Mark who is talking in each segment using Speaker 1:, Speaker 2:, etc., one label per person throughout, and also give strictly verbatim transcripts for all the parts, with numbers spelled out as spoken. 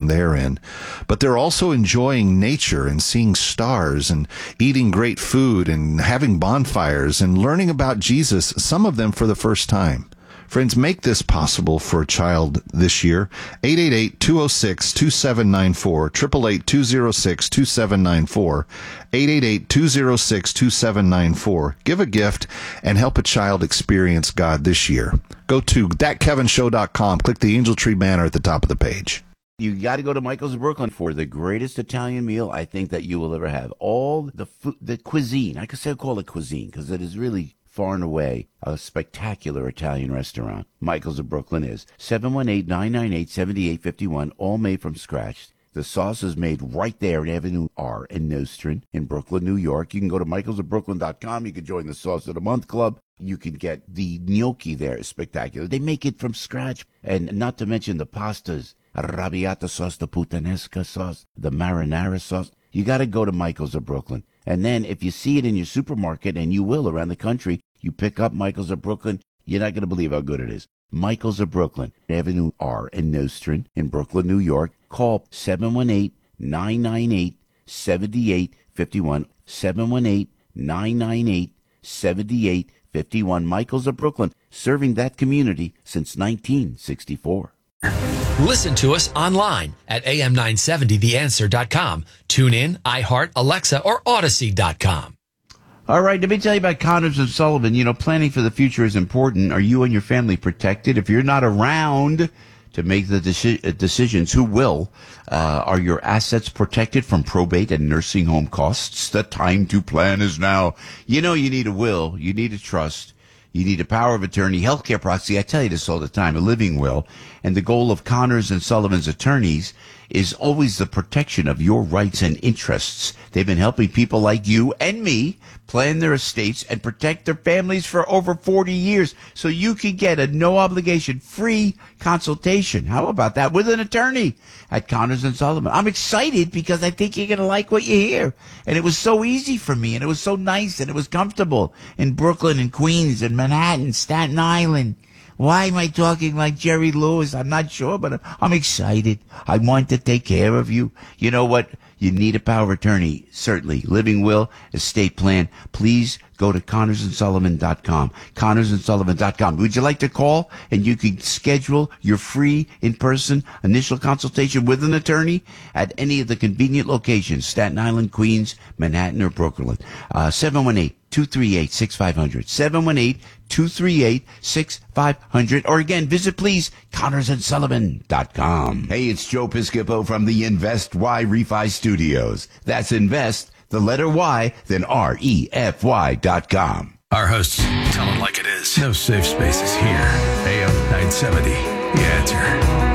Speaker 1: they're in. But they're also enjoying nature and seeing stars and eating great food and having bonfires and learning about Jesus, some of them for the first time. Friends, make this possible for a child this year. eight eight eight, two oh six, two seven nine four, eight eight eight, two oh six, two seven nine four, eight eight eight, two oh six, two seven nine four. Give a gift and help a child experience God this year. Go to that kevin show dot com. Click the Angel Tree banner at the top of the page.
Speaker 2: You got to go to Michael's of Brooklyn for the greatest Italian meal I think that you will ever have. All the food, the cuisine, I could say call it cuisine because it is really far and away a spectacular Italian restaurant. Michael's of Brooklyn is seven one eight, nine nine eight, seven eight five one, all made from scratch. The sauce is made right there in Avenue R in Nostrand in Brooklyn, New York. You can go to michaels of brooklyn dot com. You can join the Sauce of the Month Club. You can get the gnocchi there. It's spectacular. They make it from scratch. And not to mention the pastas, arrabbiata sauce, the puttanesca sauce, the marinara sauce. You got to go to Michael's of Brooklyn. And then if you see it in your supermarket, and you will around the country, you pick up Michael's of Brooklyn, you're not going to believe how good it is. Michael's of Brooklyn, Avenue R in Nostrand in Brooklyn, New York. Call seven one eight, nine nine eight, seven eight five one, seven one eight, nine nine eight, seven eight five one. Michael's of Brooklyn, serving that community since nineteen sixty-four.
Speaker 3: Listen to us online at A M nine seventy the answer dot com. Tune in, iHeart, Alexa, or Odyssey dot com.
Speaker 2: All right, let me tell you about Connors and Sullivan. You know, planning for the future is important. Are you and your family protected? If you're not around to make the deci- decisions, who will? Uh, are your assets protected from probate and nursing home costs? The time to plan is now. You know, you need a will. You need a trust. You need a power of attorney, healthcare proxy. I tell you this all the time, a living will. And the goal of Connors and Sullivan's attorneys is always the protection of your rights and interests. They've been helping people like you and me plan their estates and protect their families for over forty years. So you can get a no obligation free consultation. How about that? With an attorney at Connors and Sullivan. I'm excited because I think you're going to like what you hear. And it was so easy for me, and it was so nice, and it was comfortable in Brooklyn and Queens and Manhattan, Staten Island. Why am I talking like Jerry Lewis? I'm not sure, but I'm, I'm excited. I want to take care of you. You know what? You need a power of attorney, certainly. Living will, estate plan. Please go to connors and sullivan dot com. connors and sullivan dot com. Would you like to call and you can schedule your free in-person initial consultation with an attorney at any of the convenient locations, Staten Island, Queens, Manhattan, or Brooklyn? Uh, seven one eight, two three eight, six five zero zero. seven one eight, two three eight, six five zero zero. Or again, visit please connors and sullivan dot com.
Speaker 4: Hey, it's Joe Piscopo from the Invest Y Refi Studios. That's Invest, the letter Y, then R E F Y dot com.
Speaker 5: Our hosts tell them like it is. No safe spaces here. A M nine seventy, The Answer.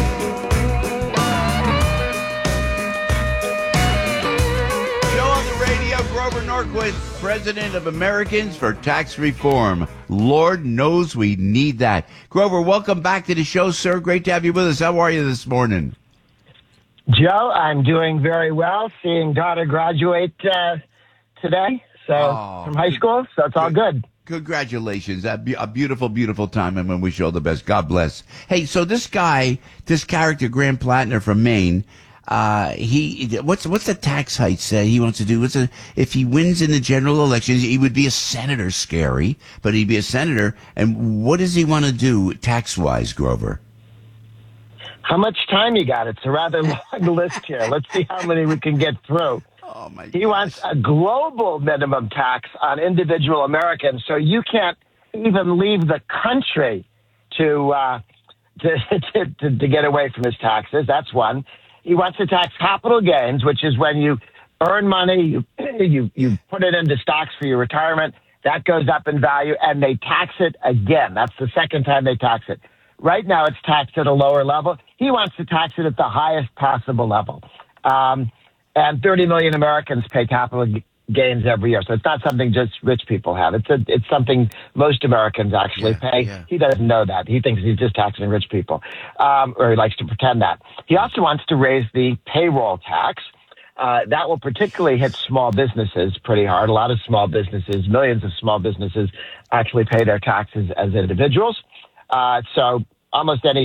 Speaker 2: Grover Norquist, president of Americans for Tax Reform. Lord knows we need that. Grover, welcome back to the show, sir. Great to have you with us. How are you this morning?
Speaker 6: Joe, I'm doing very well. Seeing daughter graduate uh, today, so
Speaker 2: oh,
Speaker 6: from high school, so it's all good.
Speaker 2: Congratulations. A, be- a beautiful, beautiful time, and we wish you all the best. God bless. Hey, so this guy, this character, Graham Plattner from Maine, Uh, he, what's, what's the tax height say he wants to do? What's a, if he wins in the general elections, he would be a senator, scary, but he'd be a senator. And what does he want to do tax-wise, Grover?
Speaker 6: How much time you got? It's a rather long list here. Let's see how many we can get through.
Speaker 2: Oh my
Speaker 6: he wants a global minimum tax on individual Americans, so you can't even leave the country to, uh, to, to, to, to get away from his taxes. That's one. He wants to tax capital gains, which is when you earn money, you, you you put it into stocks for your retirement. That goes up in value, and they tax it again. That's the second time they tax it. Right now, it's taxed at a lower level. He wants to tax it at the highest possible level. Um, and thirty million Americans pay capital g- gains every year. So it's not something just rich people have. It's a, it's something most Americans actually
Speaker 2: yeah,
Speaker 6: pay.
Speaker 2: Yeah.
Speaker 6: He doesn't know that. He thinks he's just taxing rich people, um, or he likes to pretend that. He also wants to raise the payroll tax. Uh, that will particularly hit small businesses pretty hard. A lot of small businesses, millions of small businesses actually pay their taxes as individuals. Uh, so almost any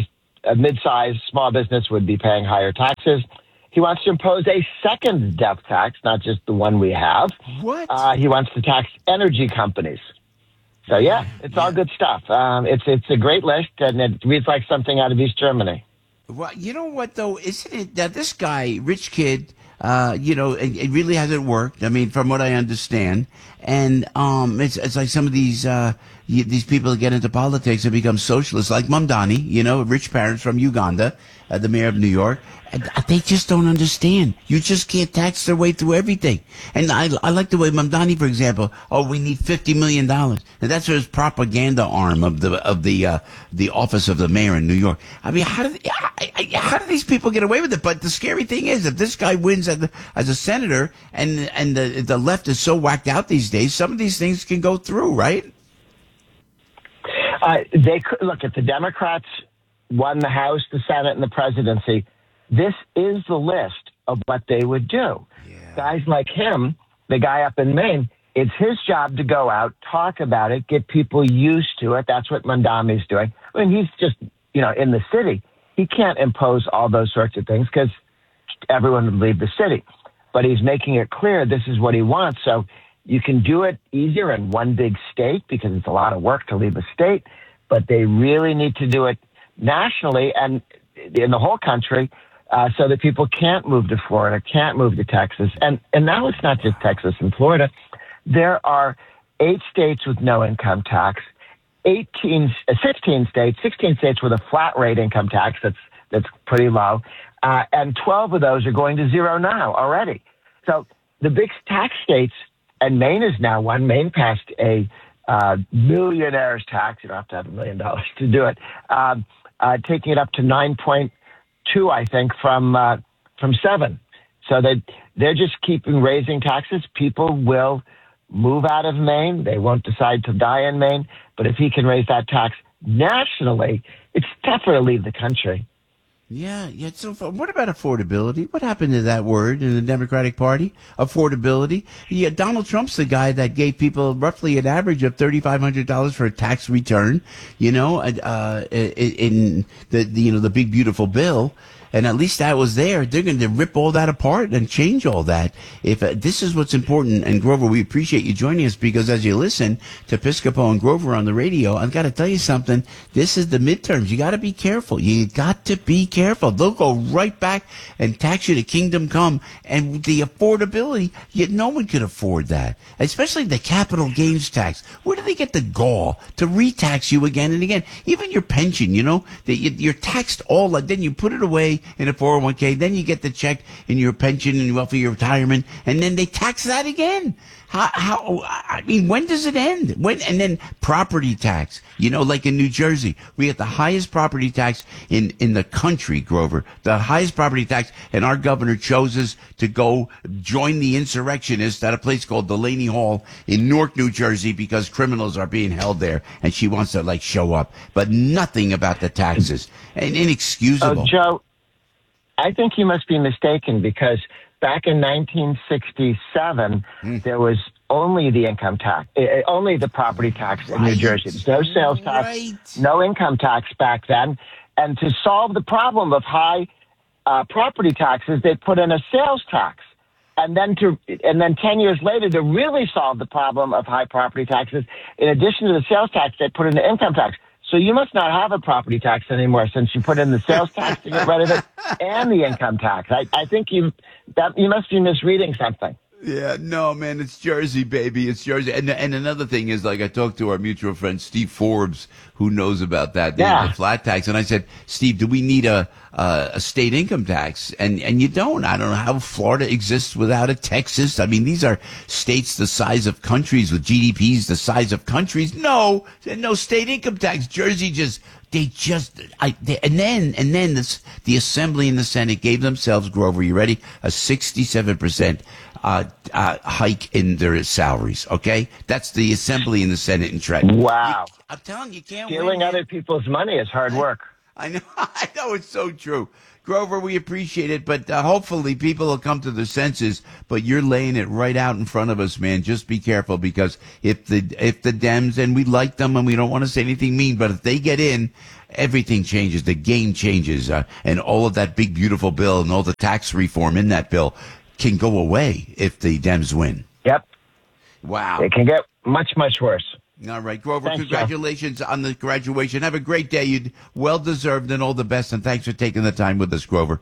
Speaker 6: a mid-sized small business would be paying higher taxes. He wants to impose a second death tax, not just the one we have.
Speaker 2: What?
Speaker 6: Uh, he wants to tax energy companies. So, yeah, it's yeah. all good stuff. Um, it's it's a great list, and it reads like something out of East Germany.
Speaker 2: Well, you know what, though? Isn't it that this guy, rich kid, uh, you know, it, it really hasn't worked. I mean, from what I understand. And um, it's, it's like some of these uh, you, these people that get into politics and become socialists, like Mamdani, you know, rich parents from Uganda, uh, the mayor of New York. And they just don't understand. You just can't tax their way through everything. And I, I like the way Mamdani, for example, oh, we need fifty million dollars. And that's his propaganda arm of the of the uh, the office of the mayor in New York. I mean, how do, how do these people get away with it? But the scary thing is, if this guy wins as, the, as a senator and and the, the left is so whacked out these days, some of these things can go through, right?
Speaker 6: Uh, they could, look, if the Democrats won the House, the Senate, and the presidency, this is the list of what they would do. Yeah. Guys like him, the guy up in Maine, it's his job to go out, talk about it, get people used to it. That's what Mamdani's doing. I mean, he's just, you know, in the city. He can't impose all those sorts of things because everyone would leave the city. But he's making it clear this is what he wants. So you can do it easier in one big state because it's a lot of work to leave a state, but they really need to do it nationally and in the whole country. Uh, so that people can't move to Florida, can't move to Texas. And and now it's not just Texas and Florida. There are eight states with no income tax, eighteen, uh, sixteen states, sixteen states with a flat rate income tax that's that's pretty low, uh, and twelve of those are going to zero now already. So the big tax states, and Maine is now one. Maine passed a uh, millionaire's tax. You don't have to have a million dollars to do it, um, uh, taking it up to nine point two, I think, from uh, from seven. So they they're just keeping raising taxes. People will move out of Maine. They won't decide to die in Maine. But if he can raise that tax nationally, it's tougher to leave the country.
Speaker 2: Yeah, yeah. So, what about affordability? What happened to that word in the Democratic Party? Affordability. Yeah, Donald Trump's the guy that gave people roughly an average of thirty-five hundred dollars for a tax return. You know, uh, in the, the you know the big beautiful bill. And at least that was there. They're going to rip all that apart and change all that. If uh, this is what's important, and Grover, we appreciate you joining us because as you listen to Piscopo and Grover on the radio, I've got to tell you something. This is the midterms. You got to be careful. You got to be careful. They'll go right back and tax you to kingdom come. And the affordability, yet no one could afford that, especially the capital gains tax. Where do they get the gall to retax you again and again? Even your pension, you know, that you're taxed all. Then you put it away in a four oh one k, then you get the check in your pension and well for your retirement, and then they tax that again. How, how, I mean, when does it end? When, and then property tax, you know, like in New Jersey, we have the highest property tax in, in the country, Grover, the highest property tax. And our governor chose us to go join the insurrectionists at a place called Delaney Hall in Newark, New Jersey, because criminals are being held there. And she wants to like show up, but nothing about the taxes and inexcusable.
Speaker 6: Oh, Joe, I think you must be mistaken because back in nineteen sixty-seven, mm. there was only the income tax, uh, only the property tax right. in New Jersey. There's no sales tax, right. no income tax back then. And to solve the problem of high uh, property taxes, they put in a sales tax. And then to, and then ten years later, to really solve the problem of high property taxes, in addition to the sales tax, they put in the income tax. So you must not have a property tax anymore since you put in the sales tax to get rid of it and the income tax. I, I think you that you must be misreading something.
Speaker 2: Yeah, no, man, it's Jersey, baby. It's Jersey. And and another thing is, like, I talked to our mutual friend, Steve Forbes, who knows about that, the,
Speaker 6: yeah.
Speaker 2: the flat tax. And I said, Steve, do we need a, a, a state income tax? And, and you don't. I don't know how Florida exists without a Texas. I mean, these are states the size of countries with G D Ps the size of countries. No, no state income tax. Jersey just, they just, I, they, and then, and then this, the Assembly and the Senate gave themselves, Grover, you ready? A sixty-seven percent Uh, uh, hike in their salaries. Okay, that's the Assembly and the Senate in Trenton.
Speaker 6: Wow!
Speaker 2: You, I'm telling you, you can't
Speaker 6: stealing
Speaker 2: win,
Speaker 6: other people's money is hard
Speaker 2: I,
Speaker 6: work.
Speaker 2: I know. I know it's so true. Grover, we appreciate it, but uh, hopefully people will come to their senses. But you're laying it right out in front of us, man. Just be careful, because if the if the Dems, and we like them and we don't want to say anything mean, but if they get in, everything changes. The game changes, uh, and all of that big, beautiful bill and all the tax reform in that bill can go away if the Dems win.
Speaker 6: Yep.
Speaker 2: Wow.
Speaker 6: It can get much, much worse.
Speaker 2: All right, Grover,
Speaker 6: Thanks,
Speaker 2: congratulations Joe. on the graduation. Have a great day. You well deserved, and all the best. And thanks for taking the time with us, Grover.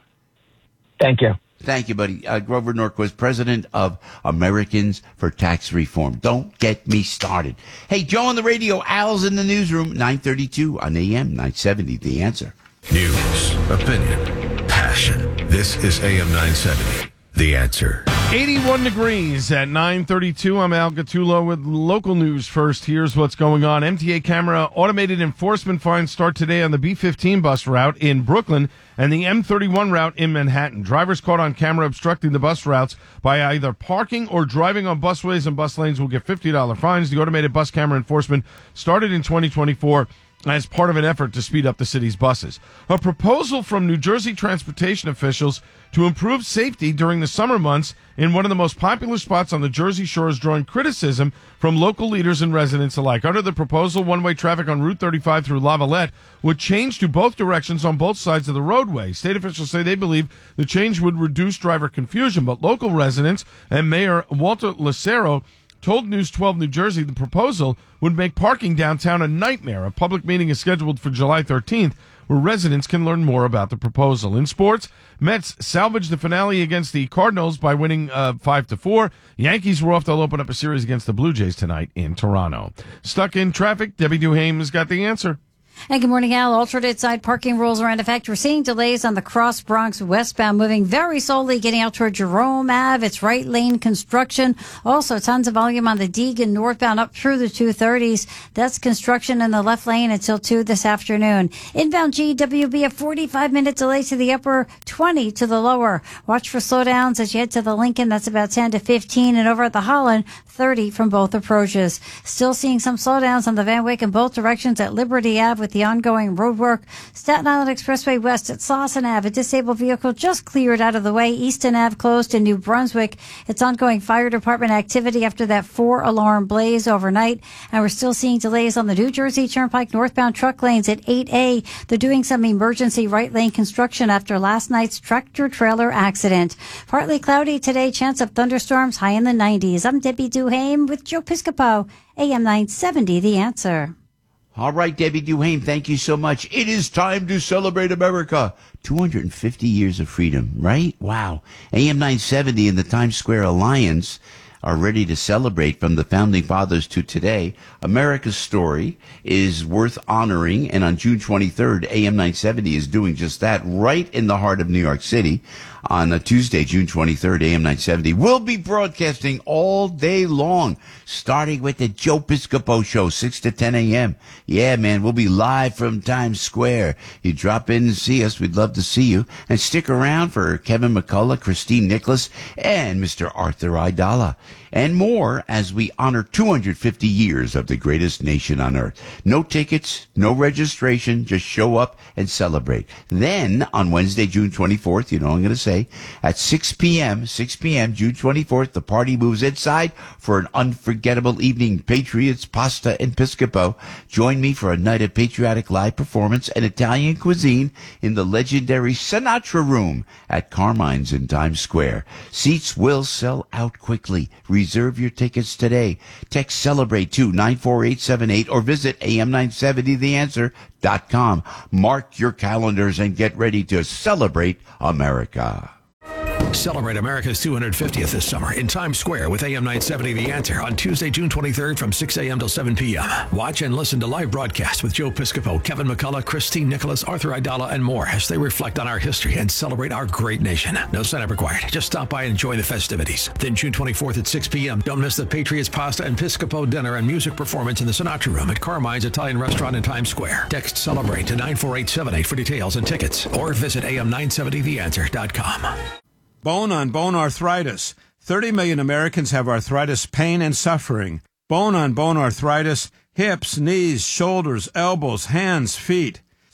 Speaker 6: Thank you.
Speaker 2: Thank you, buddy. Uh, Grover Norquist, president of Americans for Tax Reform. Don't get me started. Hey, Joe on the radio. Al's in the newsroom. nine thirty-two on A M nine seventy. The Answer.
Speaker 5: News, opinion, passion. This is A M nine seventy. The Answer.
Speaker 7: eighty-one degrees at nine thirty-two. I'm Al Gattulo with local news first. Here's what's going on. M T A camera automated enforcement fines start today on the B fifteen bus route in Brooklyn and the M thirty-one route in Manhattan. Drivers caught on camera obstructing the bus routes by either parking or driving on busways and bus lanes will get fifty dollars fines. The automated bus camera enforcement started in twenty twenty-four as part of an effort to speed up the city's buses. A proposal from New Jersey transportation officials to improve safety during the summer months in one of the most popular spots on the Jersey Shore is drawing criticism from local leaders and residents alike. Under the proposal, one-way traffic on Route thirty-five through Lavalette would change to both directions on both sides of the roadway. State officials say they believe the change would reduce driver confusion, but local residents and Mayor Walter Lucero told News twelve New Jersey the proposal would make parking downtown a nightmare. A public meeting is scheduled for July thirteenth, where residents can learn more about the proposal. In sports, Mets salvaged the finale against the Cardinals by winning uh, five to four. Yankees were off. They'll open up a series against the Blue Jays tonight in Toronto. Stuck in traffic, Debbie Duhaime has got the answer.
Speaker 8: And good morning, Al. Alternate side parking rules are in effect. We're seeing delays on the Cross Bronx westbound, moving very slowly, getting out toward Jerome Avenue. It's right lane construction. Also, tons of volume on the Deegan northbound up through the two thirties. That's construction in the left lane until two this afternoon. Inbound G W B, a forty-five minute delay to the upper, twenty to the lower. Watch for slowdowns as you head to the Lincoln. That's about ten to fifteen. And over at the Holland, thirty from both approaches. Still seeing some slowdowns on the Van Wyck in both directions at Liberty Avenue with the ongoing road work. Staten Island Expressway West at Slauson Avenue. A disabled vehicle just cleared out of the way. Easton Avenue closed in New Brunswick. It's ongoing fire department activity after that four-alarm blaze overnight. And we're still seeing delays on the New Jersey Turnpike northbound truck lanes at eight A. They're doing some emergency right lane construction after last night's tractor-trailer accident. Partly cloudy today. Chance of thunderstorms high in the nineties. I'm Debbie Duhaime with Joe Piscopo. A M nine seventy, The Answer.
Speaker 2: All right, Debbie Duhaime, thank you so much. It is time to celebrate America. two hundred fifty years of freedom, right? Wow. A M nine seventy and the Times Square Alliance are ready to celebrate from the Founding Fathers to today. America's story is worth honoring, and on June twenty-third, A M nine seventy is doing just that right in the heart of New York City. On a Tuesday, June twenty-third, A M nine seventy will be broadcasting all day long, starting with the Joe Piscopo Show, six to ten a.m. Yeah, man, we'll be live from Times Square. You drop in and see us. We'd love to see you. And stick around for Kevin McCullough, Christine Nicholas, and Mister Arthur Aidala. And more as we honor two hundred fifty years of the greatest nation on earth. No tickets, no registration, just show up and celebrate. Then, on Wednesday, June twenty-fourth, you know what I'm going to say, at six p.m., six p.m., June twenty-fourth, the party moves inside for an unforgettable evening. Patriots, pasta, and Piscopo. Join me for a night of patriotic live performance and Italian cuisine in the legendary Sinatra Room at Carmine's in Times Square. Seats will sell out quickly. Reserve your tickets today. Text CELEBRATE to nine four eight seven eight or visit A M nine seventy the answer dot com. Mark your calendars and get ready to celebrate America.
Speaker 5: Celebrate America's two hundred fiftieth this summer in Times Square with A M nine seventy The Answer on Tuesday, June twenty-third from six a.m. till seven p.m. Watch and listen to live broadcasts with Joe Piscopo, Kevin McCullough, Christine Nicholas, Arthur Aidala, and more as they reflect on our history and celebrate our great nation. No sign-up required. Just stop by and enjoy the festivities. Then June twenty-fourth at six p.m. Don't miss the Patriots Pasta and Piscopo dinner and music performance in the Sinatra Room at Carmine's Italian Restaurant in Times Square. Text CELEBRATE to nine four eight seven eight for details and tickets or visit A M nine seventy the answer dot com.
Speaker 9: Bone-on-bone arthritis. thirty million Americans have arthritis pain and suffering. Bone-on-bone arthritis, hips, knees, shoulders, elbows, hands, feet.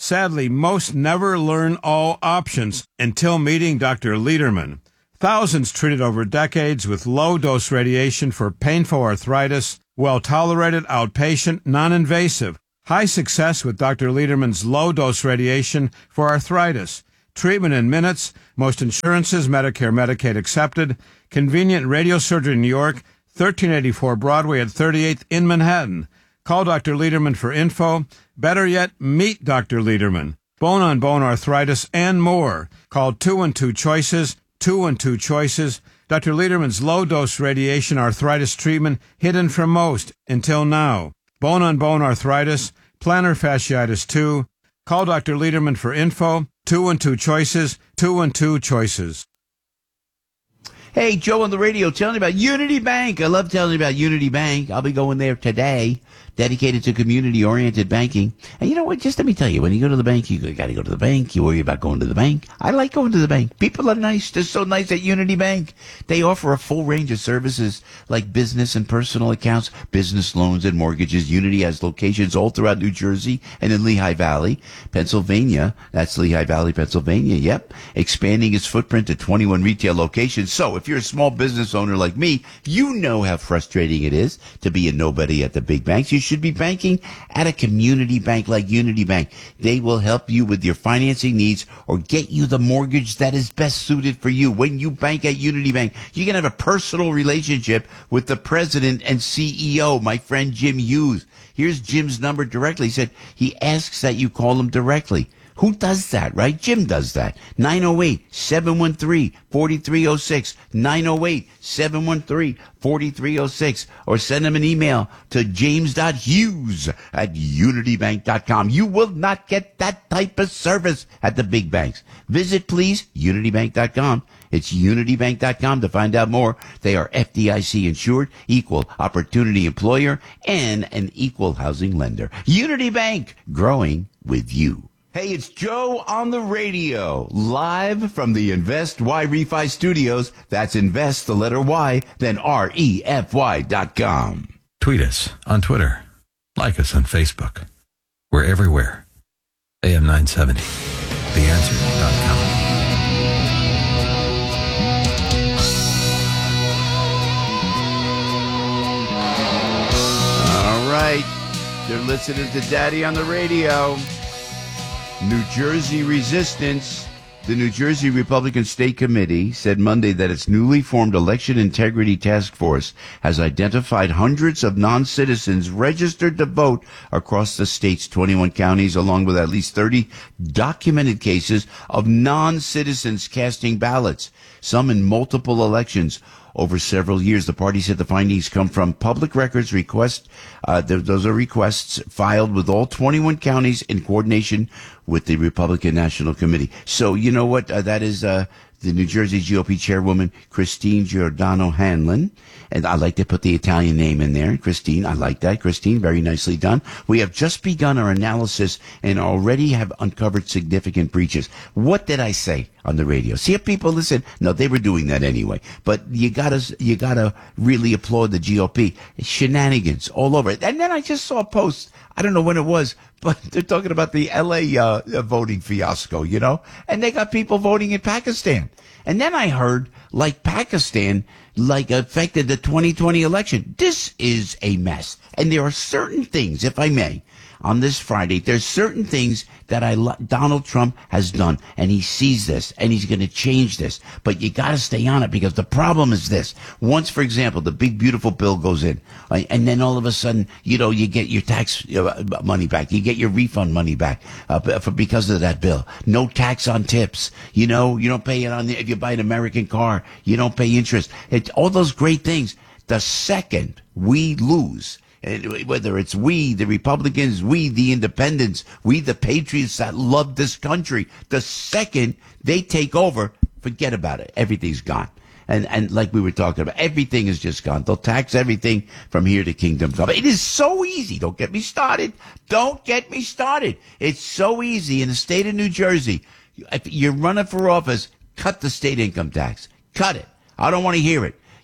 Speaker 9: Sadly, most never learn all options until meeting Doctor Lederman. Thousands treated over decades with low-dose radiation for painful arthritis, well-tolerated, outpatient, non-invasive. High success with Doctor Lederman's low-dose radiation for arthritis. Treatment in minutes, most insurances, Medicare, Medicaid accepted. Convenient radiosurgery in New York, thirteen eighty-four Broadway at thirty-eighth in Manhattan. Call Doctor Lederman for info. Better yet, meet Doctor Lederman. Bone-on-bone arthritis and more. Call two one two choices, two one two choices. Doctor Lederman's low-dose radiation arthritis treatment hidden from most until now. Bone-on-bone arthritis, plantar fasciitis two. Call Doctor Lederman for info. two one two choices, two one two choices.
Speaker 2: Hey, Joe on the radio telling you about Unity Bank. I love telling you about Unity Bank. I'll be going there today, dedicated to community-oriented banking. And you know what? Just let me tell you, when you go to the bank, you got to go to the bank. You worry about going to the bank. I like going to the bank. People are nice. They're so nice at Unity Bank. They offer a full range of services like business and personal accounts, business loans and mortgages. Unity has locations all throughout New Jersey and in Lehigh Valley, Pennsylvania. That's Lehigh Valley, Pennsylvania. Yep. Expanding its footprint to twenty-one retail locations. So if you're a small business owner like me, you know how frustrating it is to be a nobody at the big banks. You should be banking at a community bank like Unity Bank. They will help you with your financing needs or get you the mortgage that is best suited for you. When you bank at Unity Bank, you can have a personal relationship with the president and C E O, my friend Jim Hughes. Here's Jim's number directly. He said he asks that you call him directly. Who does that, right? Jim does that. nine oh eight, seven one three, four three oh six. nine oh eight, seven one three, four three oh six. Or send him an email to james.hughes at unitybank dot com. You will not get that type of service at the big banks. Visit, please, unitybank dot com. It's unitybank dot com to find out more. They are F D I C insured, equal opportunity employer, and an equal housing lender. Unity Bank, growing with you. Hey, it's Joe on the radio, live from the Invest Y Refi Studios. That's Invest, the letter Y, then R E F Y dot com.
Speaker 10: Tweet us on Twitter. Like us on Facebook. We're everywhere. A M nine seventy, the answer dot com.
Speaker 2: All right. They're listening to Daddy on the radio. New Jersey resistance. The New Jersey Republican State Committee said Monday that its newly formed Election Integrity Task Force has identified hundreds of non-citizens registered to vote across the state's twenty-one counties, along with at least thirty documented cases of non-citizens casting ballots, some in multiple elections over several years. The party said the findings come from public records requests. Uh, those are requests filed with all twenty-one counties in coordination with the Republican National Committee. So you know what? Uh, that is uh, the New Jersey G O P chairwoman, Christine Giordano Hanlon. And I like to put the Italian name in there. Christine, I like that. Christine, very nicely done. We have just begun our analysis and already have uncovered significant breaches. What did I say on the radio? See if people listen. No, they were doing that anyway. But you gotta, you gotta really applaud the G O P. Shenanigans all over it. And then I just saw a post. I don't know when it was, but they're talking about the L A uh, voting fiasco, you know? And they got people voting in Pakistan. And then I heard, like Pakistan, like affected the twenty twenty election. This is a mess. And there are certain things, if I may, on this Friday, there's certain things that I lo- Donald Trump has done, and he sees this, and he's going to change this. But you got to stay on it, because the problem is this. Once, for example, the big, beautiful bill goes in, right, and then all of a sudden, you know, you get your tax uh, money back. You get your refund money back uh, for because of that bill. No tax on tips. You know, you don't pay it on the, if you buy an American car, you don't pay interest. It's all those great things. The second we lose, whether it's we, the Republicans, we, the independents, we, the patriots that love this country, the second they take over, forget about it. Everything's gone. And and like we were talking about, everything is just gone. They'll tax everything from here to kingdom come. It is so easy. Don't get me started. Don't get me started. It's so easy in the state of New Jersey. If you're running for office, cut the state income tax. Cut it. I don't want to hear it.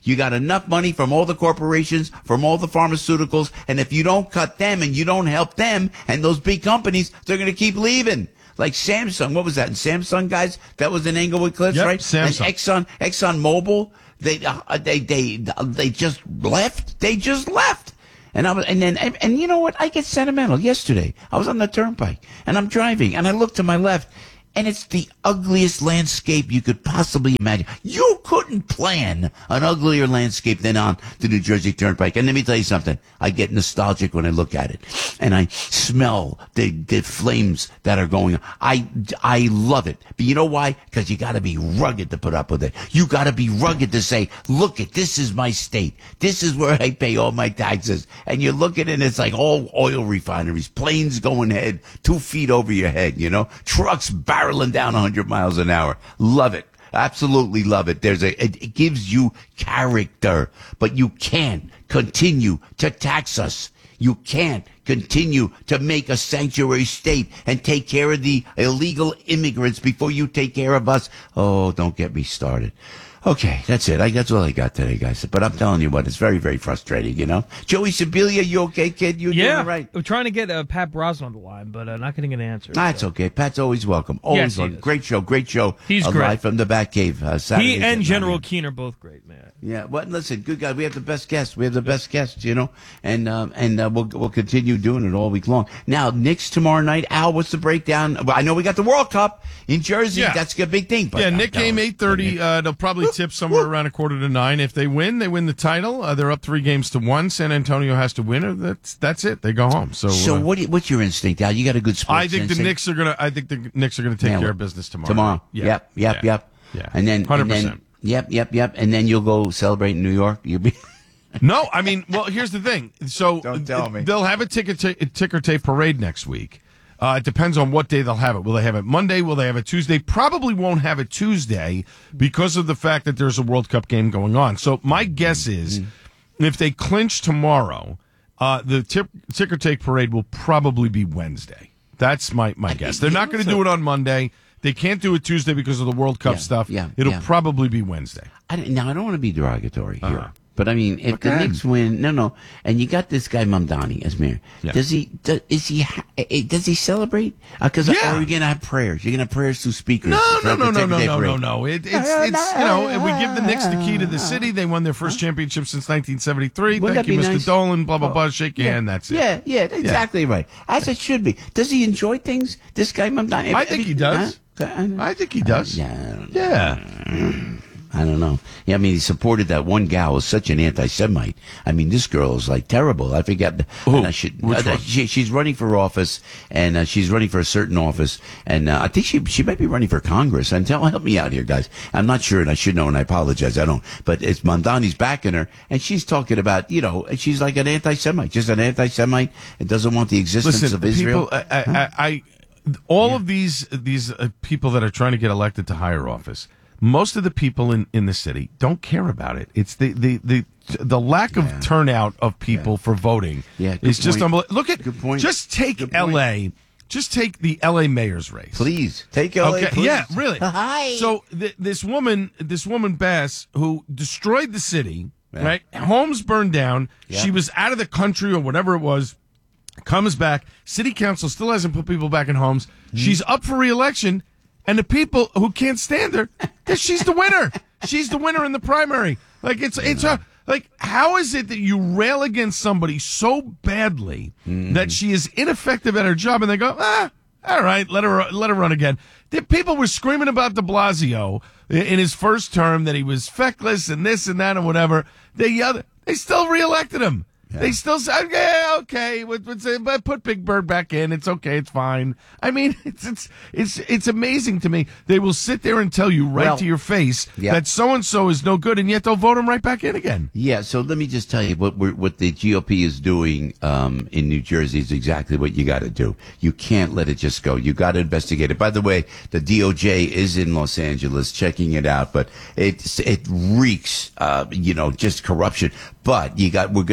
Speaker 2: You got enough money from all the corporations, from all the pharmaceuticals, and if you don't cut them and you don't help them and those big companies, they're going to keep leaving. Like Samsung, what was that? And Samsung, guys, that was in Englewood Cliffs,
Speaker 7: Yep,
Speaker 2: right?
Speaker 7: Samsung.
Speaker 2: And Exxon, Exxon Mobil, they, uh, they, they, they just left. They just left. And I was, and then, and, and you know what? I get sentimental. Yesterday, I was on the turnpike and I'm driving and I look to my left and it's the ugliest landscape you could possibly imagine. You couldn't plan an uglier landscape than on the New Jersey Turnpike. And let me tell you something. I get nostalgic when I look at it and I smell the, the flames that are going on. I, I love it. But you know why? Because you got to be rugged to put up with it. You got to be rugged to say, look it, this is my state. This is where I pay all my taxes. And you look at it and it's like all oil refineries, planes going head two feet over your head, you know, trucks barreling down one hundred miles an hour. Love it. Absolutely love it. There's a, it, it gives you character, but you can't continue to tax us. You can't continue to make a sanctuary state and take care of the illegal immigrants before you take care of us. Oh, don't get me started. Okay, that's it. I, that's all I got today, guys. But I'm telling you what, it's very, very frustrating, you know? Joey Sibilia, you okay, kid? You
Speaker 11: yeah,
Speaker 2: doing all right?
Speaker 11: We're trying to get uh, Pat Brosnan on the line, but uh, not getting an answer.
Speaker 2: That's
Speaker 11: so.
Speaker 2: okay. Pat's always welcome. Always
Speaker 11: Yes, he
Speaker 2: welcome.
Speaker 11: is.
Speaker 2: Great show, great show.
Speaker 11: He's
Speaker 2: uh,
Speaker 11: great.
Speaker 2: Live from the Batcave. Uh, Saturdays
Speaker 11: He
Speaker 2: at
Speaker 11: and General
Speaker 2: nine.
Speaker 11: Keene are both great, man.
Speaker 2: Yeah, well, listen, good guys. We have the best guests. We have the best guests, you know, and um, and uh, we'll we'll continue doing it all week long. Now, Knicks tomorrow night. Al, what's the breakdown? Well, I know we got the World Cup in Jersey.
Speaker 7: Yeah.
Speaker 2: That's a big thing. But
Speaker 7: yeah,
Speaker 2: I'm
Speaker 7: Nick
Speaker 2: telling
Speaker 7: game
Speaker 2: you,
Speaker 7: eight thirty. Uh, they'll probably tip somewhere around a quarter to nine. If they win, they win the title. Uh, they're up three games to one. San Antonio has to win, or that's that's it. They go home. So,
Speaker 2: So
Speaker 7: uh,
Speaker 2: what? do you- What's your instinct, Al? You got a good sports
Speaker 7: I think the
Speaker 2: instinct?
Speaker 7: Knicks are gonna. I think the Knicks are gonna take
Speaker 2: Yeah,
Speaker 7: care
Speaker 2: well,
Speaker 7: of business tomorrow.
Speaker 2: Tomorrow.
Speaker 7: night. Yeah.
Speaker 2: Yep. Yep.
Speaker 7: Yeah.
Speaker 2: Yep.
Speaker 7: Yeah.
Speaker 2: And then,
Speaker 7: hundred
Speaker 2: and then,
Speaker 7: percent.
Speaker 2: yep, yep, yep. And then you'll go celebrate in New York. You'll be.
Speaker 7: No, I mean, well, here's the thing. So
Speaker 2: Don't tell me.
Speaker 7: they'll have a ticket ta- ticker tape parade next week. Uh, it depends on what day they'll have it. Will they have it Monday? Will they have it Tuesday? Probably won't have it Tuesday because of the fact that there's a World Cup game going on. So my guess is if they clinch tomorrow, uh, the tip, ticker tape parade will probably be Wednesday. That's my, my guess. They're not going to do it on Monday. They can't do it Tuesday because of the World Cup
Speaker 2: Yeah,
Speaker 7: stuff.
Speaker 2: yeah,
Speaker 7: It'll
Speaker 2: yeah.
Speaker 7: probably be Wednesday.
Speaker 2: I don't, now I don't want to be derogatory here,
Speaker 7: Uh-huh.
Speaker 2: but I mean, if the
Speaker 7: Okay.
Speaker 2: Knicks win, no, no, and you got this guy Mamdani as mayor,
Speaker 7: Yeah.
Speaker 2: does he? Does, is he? ha- eh, Does he celebrate? Because
Speaker 7: Yeah.
Speaker 2: are we gonna have prayers? You're gonna have prayers through speakers?
Speaker 7: No, no,
Speaker 2: throughout
Speaker 7: no,
Speaker 2: the
Speaker 7: no,
Speaker 2: Ticker
Speaker 7: no,
Speaker 2: Tape
Speaker 7: no, no,
Speaker 2: Parade?
Speaker 7: no. It, it's, it's, you know, we give the Knicks the key to the city. They won their first championship since nineteen seventy-three.
Speaker 2: Wouldn't
Speaker 7: Thank
Speaker 2: that
Speaker 7: you,
Speaker 2: be
Speaker 7: Mister
Speaker 2: nice?
Speaker 7: Dolan, blah, blah,
Speaker 2: Oh,
Speaker 7: blah. Shake your
Speaker 2: yeah,
Speaker 7: hand. That's it.
Speaker 2: Yeah, yeah, exactly right. As it should be. Does he enjoy things? This guy Mamdani?
Speaker 7: I think he does.
Speaker 2: Huh?
Speaker 7: I think he does.
Speaker 2: Uh, yeah, I don't know.
Speaker 7: Yeah.
Speaker 2: I don't know. Yeah, I mean, he supported that one gal who's such an anti-Semite. I mean, this girl is like terrible. I forget.
Speaker 7: Who?
Speaker 2: and I should,
Speaker 7: Which
Speaker 2: uh,
Speaker 7: one?
Speaker 2: she, she's running for office, and uh, she's running for a certain office, and uh, I think she she might be running for Congress. And tell help me out here, guys. I'm not sure, and I should know, and I apologize. I don't. But it's Mamdani's backing her, and she's talking about, you know, she's like an anti-Semite, just an anti-Semite, and doesn't want the existence
Speaker 7: Listen,
Speaker 2: of Israel.
Speaker 7: people, I, I, I, all of these these uh, people that are trying to get elected to higher office, most of the people in, in the city don't care about it. It's the the the, the lack of
Speaker 2: Yeah.
Speaker 7: turnout of people for voting
Speaker 2: Yeah, good
Speaker 7: is just
Speaker 2: point.
Speaker 7: unbelievable. Look at
Speaker 2: Good point.
Speaker 7: just take
Speaker 2: Good point.
Speaker 7: L A. Just take the L A mayor's race.
Speaker 2: Please take L A.
Speaker 7: Okay,
Speaker 2: please.
Speaker 7: yeah, really.
Speaker 2: Hi.
Speaker 7: So th- this woman, this woman Bass, who destroyed the city,
Speaker 2: Yeah.
Speaker 7: right? Homes burned down.
Speaker 2: Yeah.
Speaker 7: She was out of the country or whatever it was. Comes back. City council still hasn't put people back in homes.
Speaker 2: Mm-hmm.
Speaker 7: She's up for re-election, and the people who can't stand her, that she's the winner. She's the winner in the primary. Like it's it's a like how is it that you rail against somebody so badly
Speaker 2: Mm-hmm.
Speaker 7: that she is ineffective at her job, and they go, ah, all right, let her let her run again. The people were screaming about De Blasio in his first term that he was feckless and this and that and whatever. They yelled, they still reelected him. They still said, yeah, okay, what- what's it- but put Big Bird back in. It's okay. It's fine. I mean, it's it's it's it's amazing to me. They will sit there and tell you right
Speaker 2: Well,
Speaker 7: to your face
Speaker 2: yeah.
Speaker 7: that so and so is no good, and yet they'll vote him right back in again.
Speaker 2: Yeah, so let me just tell you what we're, what the G O P is doing um, in New Jersey is exactly what you got to do. You can't let it just go. You got to investigate it. By the way, the D O J is in Los Angeles checking it out, but it's it reeks, uh, you know, just corruption. But you got we're going to get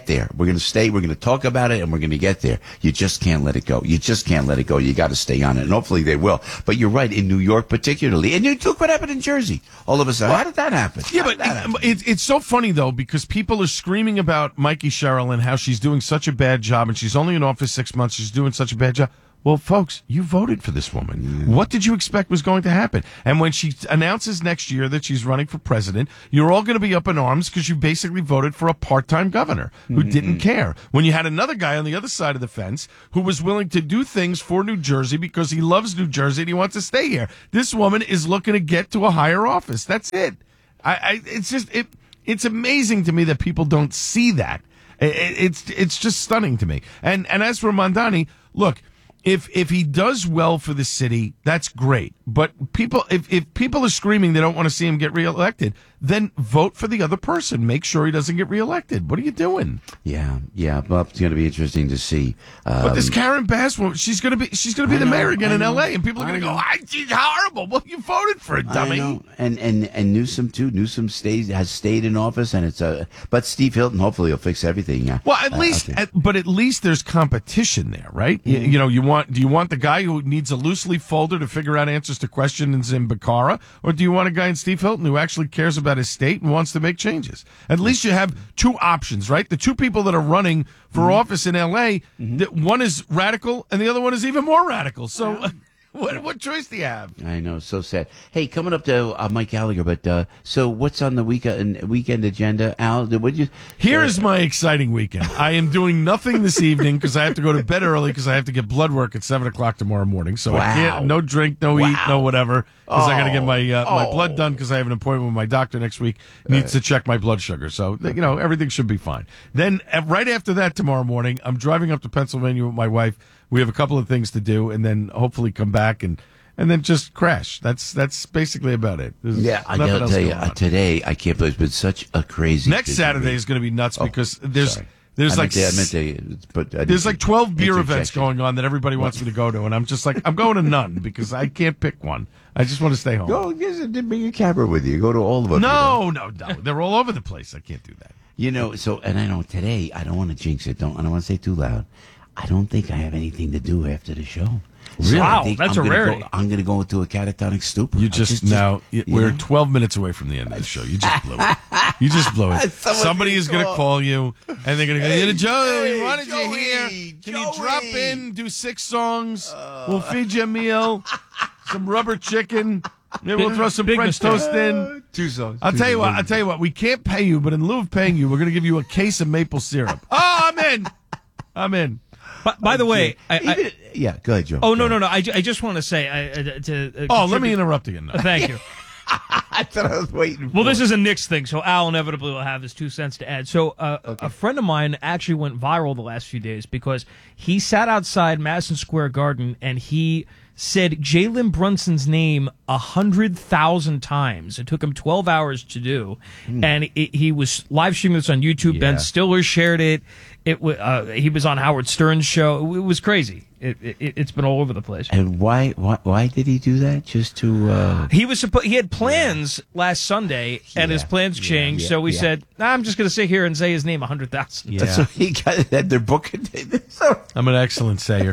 Speaker 4: there. We're going to stay. We're going to talk about it, and we're going to get there. You just can't let it go. You just can't let it go. You got to stay on it, and hopefully they will. But you're right, in New York particularly. And you look what happened in Jersey. All of a sudden, how did that happen?
Speaker 7: Yeah,
Speaker 4: How
Speaker 7: but
Speaker 4: did that happen?
Speaker 7: it, it's so funny, though, because people are screaming about Mikey Sherrill and how she's doing such a bad job, and she's only in office six months. She's doing such a bad job. Well, folks, you voted for this woman. Mm. What did you expect was going to happen? And when she announces next year that she's running for president, you're all going to be up in arms because you basically voted for a part-time governor who mm-hmm. didn't care. When you had another guy on the other side of the fence who was willing to do things for New Jersey because he loves New Jersey and he wants to stay here. This woman is looking to get to a higher office. That's it. I, I it's just it. It's amazing to me that people don't see that. It, it's it's just stunning to me. And and as for Mamdani, look. If if he does well for the city, that's great. But people, if, if people are screaming they don't want to see him get reelected, then vote for the other person. Make sure he doesn't get reelected. What are you doing?
Speaker 4: Yeah, yeah. Well, it's going to be interesting to see. Um,
Speaker 7: but this Karen Bass woman, she's going to be she's going to be
Speaker 4: I
Speaker 7: the
Speaker 4: know,
Speaker 7: mayor again
Speaker 4: I
Speaker 7: in
Speaker 4: know,
Speaker 7: L A, and people are going to go,
Speaker 4: know.
Speaker 7: "Ah, she's horrible." Well, you voted for a dummy.
Speaker 4: I know. And and and Newsom too. Newsom stays has stayed in office, and it's a. But Steve Hilton, hopefully, he'll fix everything. Yeah.
Speaker 7: Well, at
Speaker 4: uh,
Speaker 7: least,
Speaker 4: okay.
Speaker 7: at, but at least there's competition there, right? Mm-hmm. You, you know, you want do you want the guy who needs a loose leaf folder to figure out answers to questions in Bacara, or do you want a guy in Steve Hilton who actually cares about his state and wants to make changes? At least you have two options, right? The two people that are running for mm-hmm. office in L A, mm-hmm. that one is radical and the other one is even more radical. So. Yeah. What what choice do you have?
Speaker 4: I know, so sad. Hey, coming up to uh, Mike Gallagher, but uh, so what's on the weekend weekend agenda, Al? Would you?
Speaker 7: Here
Speaker 4: uh,
Speaker 7: is my exciting weekend. I am doing nothing this evening because I have to go to bed early because I have to get blood work at seven o'clock tomorrow morning. So
Speaker 4: wow.
Speaker 7: I can't no drink, no
Speaker 4: wow.
Speaker 7: eat, no whatever because
Speaker 4: oh.
Speaker 7: I got to get my uh,
Speaker 4: oh.
Speaker 7: my blood done because I have an appointment with my doctor next week. Needs
Speaker 4: uh.
Speaker 7: to check my blood sugar. So you know everything should be fine. Then uh, right after that tomorrow morning, I'm driving up to Pennsylvania with my wife. We have a couple of things to do, and then hopefully come back and. And then just crash. That's that's basically about it. There's
Speaker 4: yeah, I gotta tell you, uh, today I can't believe it's been such a crazy.
Speaker 7: Next Saturday week. Is going to be nuts because oh, there's
Speaker 4: sorry.
Speaker 7: there's
Speaker 4: I
Speaker 7: like
Speaker 4: meant to, I meant to, but I
Speaker 7: there's like twelve beer events
Speaker 4: interjection.
Speaker 7: going on that everybody wants me to go to, and I'm just like I'm going to none because I can't pick one. I just want to stay home.
Speaker 4: Go, bring your camera with you. Go to all of them.
Speaker 7: No, no, no. They're all over the place. I can't do that.
Speaker 4: You know. So, and I know today I don't want to jinx it. Don't I don't want to say it too loud. I don't think I have anything to do after the show.
Speaker 11: Really?
Speaker 4: So
Speaker 11: wow, that's
Speaker 4: I'm
Speaker 11: a rarity.
Speaker 4: Go, I'm going to go into a catatonic stupor.
Speaker 7: You just,
Speaker 4: just
Speaker 7: now,
Speaker 4: just,
Speaker 7: we're
Speaker 4: know?
Speaker 7: twelve minutes away from the end of the show. You just blew it. You just blew it. Somebody is going to call you, and they're going to go, hey, Joe,
Speaker 4: hey,
Speaker 7: why did
Speaker 4: Joey,
Speaker 7: you hear? Can
Speaker 4: Joey.
Speaker 7: you drop in, do six songs? Uh, we'll feed you a meal, some rubber chicken. Maybe we'll throw some
Speaker 11: Big
Speaker 7: French
Speaker 11: mistake.
Speaker 7: toast in.
Speaker 4: Two songs.
Speaker 7: I'll
Speaker 4: two
Speaker 7: tell you
Speaker 4: songs.
Speaker 7: what. I'll tell you what. We can't pay you, but in lieu of paying you, we're going to give you a case of maple syrup. Oh, I'm in. I'm in.
Speaker 11: By, by the way, I, I,
Speaker 4: Even, yeah, go ahead, Joe.
Speaker 11: oh no,
Speaker 4: go
Speaker 11: no, no! I, ju- I just want to say, I, uh, to uh,
Speaker 7: Oh, let me interrupt again.
Speaker 11: Uh, thank you.
Speaker 4: That's what I was waiting for.
Speaker 11: Well, this is a Knicks thing, so Al inevitably will have his two cents to add. So, uh,
Speaker 4: Okay.
Speaker 11: a friend of mine actually went viral the last few days because he sat outside Madison Square Garden and he said Jalen Brunson's name a hundred thousand times. It took him twelve hours to do, hmm. and it, he was live streaming this on YouTube.
Speaker 4: Yeah.
Speaker 11: Ben Stiller shared it. It uh, he was on Howard Stern's show. It was crazy. It, it, it's been all over the place.
Speaker 4: And why, why, why did he do that? Just to uh...
Speaker 11: he was supposed. He had plans yeah. last Sunday, and
Speaker 4: yeah.
Speaker 11: his plans
Speaker 4: yeah.
Speaker 11: changed.
Speaker 4: Yeah.
Speaker 11: so we
Speaker 4: yeah.
Speaker 11: said, nah, "I'm just going to sit here and say his name a hundred thousand."
Speaker 7: Yeah.
Speaker 4: So he got that. They're booking. So
Speaker 7: I'm an excellent sayer.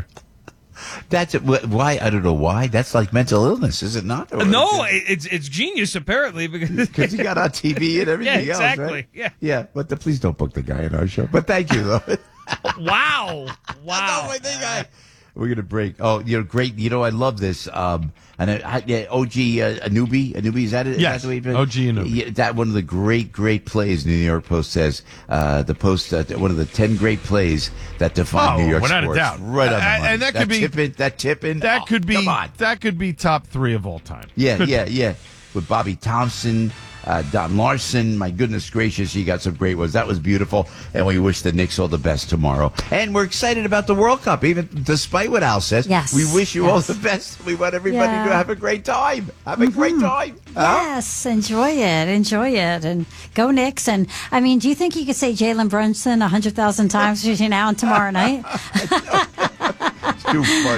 Speaker 4: that's it. Why? I don't know why. That's like mental illness, is it not? Or
Speaker 11: No,
Speaker 4: is it-
Speaker 11: it's it's genius apparently because
Speaker 4: Because he got on T V and everything
Speaker 11: Yeah, exactly,
Speaker 4: else, right?
Speaker 11: yeah.
Speaker 4: Yeah, but the, please don't book the guy in our show. But thank you, though.
Speaker 11: wow, wow.
Speaker 4: No, I think I... We're going to break. Oh, you know, great. You know, I love this. Um, and I, yeah, O G uh, Anubi. Anubi, is that it?
Speaker 7: Yes,
Speaker 4: Is that the way you-
Speaker 7: O G Anubi.
Speaker 4: Yeah, that one of the great, great plays the New York Post says. Uh, the Post, uh, one of the ten great plays that define
Speaker 7: Oh,
Speaker 4: New York
Speaker 7: without a
Speaker 4: sports.
Speaker 7: doubt.
Speaker 4: Right on the
Speaker 7: Uh,
Speaker 4: money.
Speaker 7: and that could be-
Speaker 4: Tippin, that tipping.
Speaker 7: That
Speaker 4: oh,
Speaker 7: could be
Speaker 4: Come on.
Speaker 7: that could be top three of all time.
Speaker 4: Yeah,
Speaker 7: Could
Speaker 4: yeah,
Speaker 7: be.
Speaker 4: yeah. With Bobby Thompson, uh, Don Larson. My goodness gracious, you got some great ones. That was beautiful. And we wish the Knicks all the best tomorrow. And we're excited about the World Cup, even despite what Al says.
Speaker 8: Yes,
Speaker 4: We wish you
Speaker 8: yes.
Speaker 4: all the best. We want everybody
Speaker 8: Yeah.
Speaker 4: to have a great time. Have a great time. Huh?
Speaker 8: Yes, enjoy it, enjoy it, and go Knicks. And I mean, do you think you could say Jalen Brunson a hundred thousand times between now and tomorrow night?
Speaker 4: It's too funny.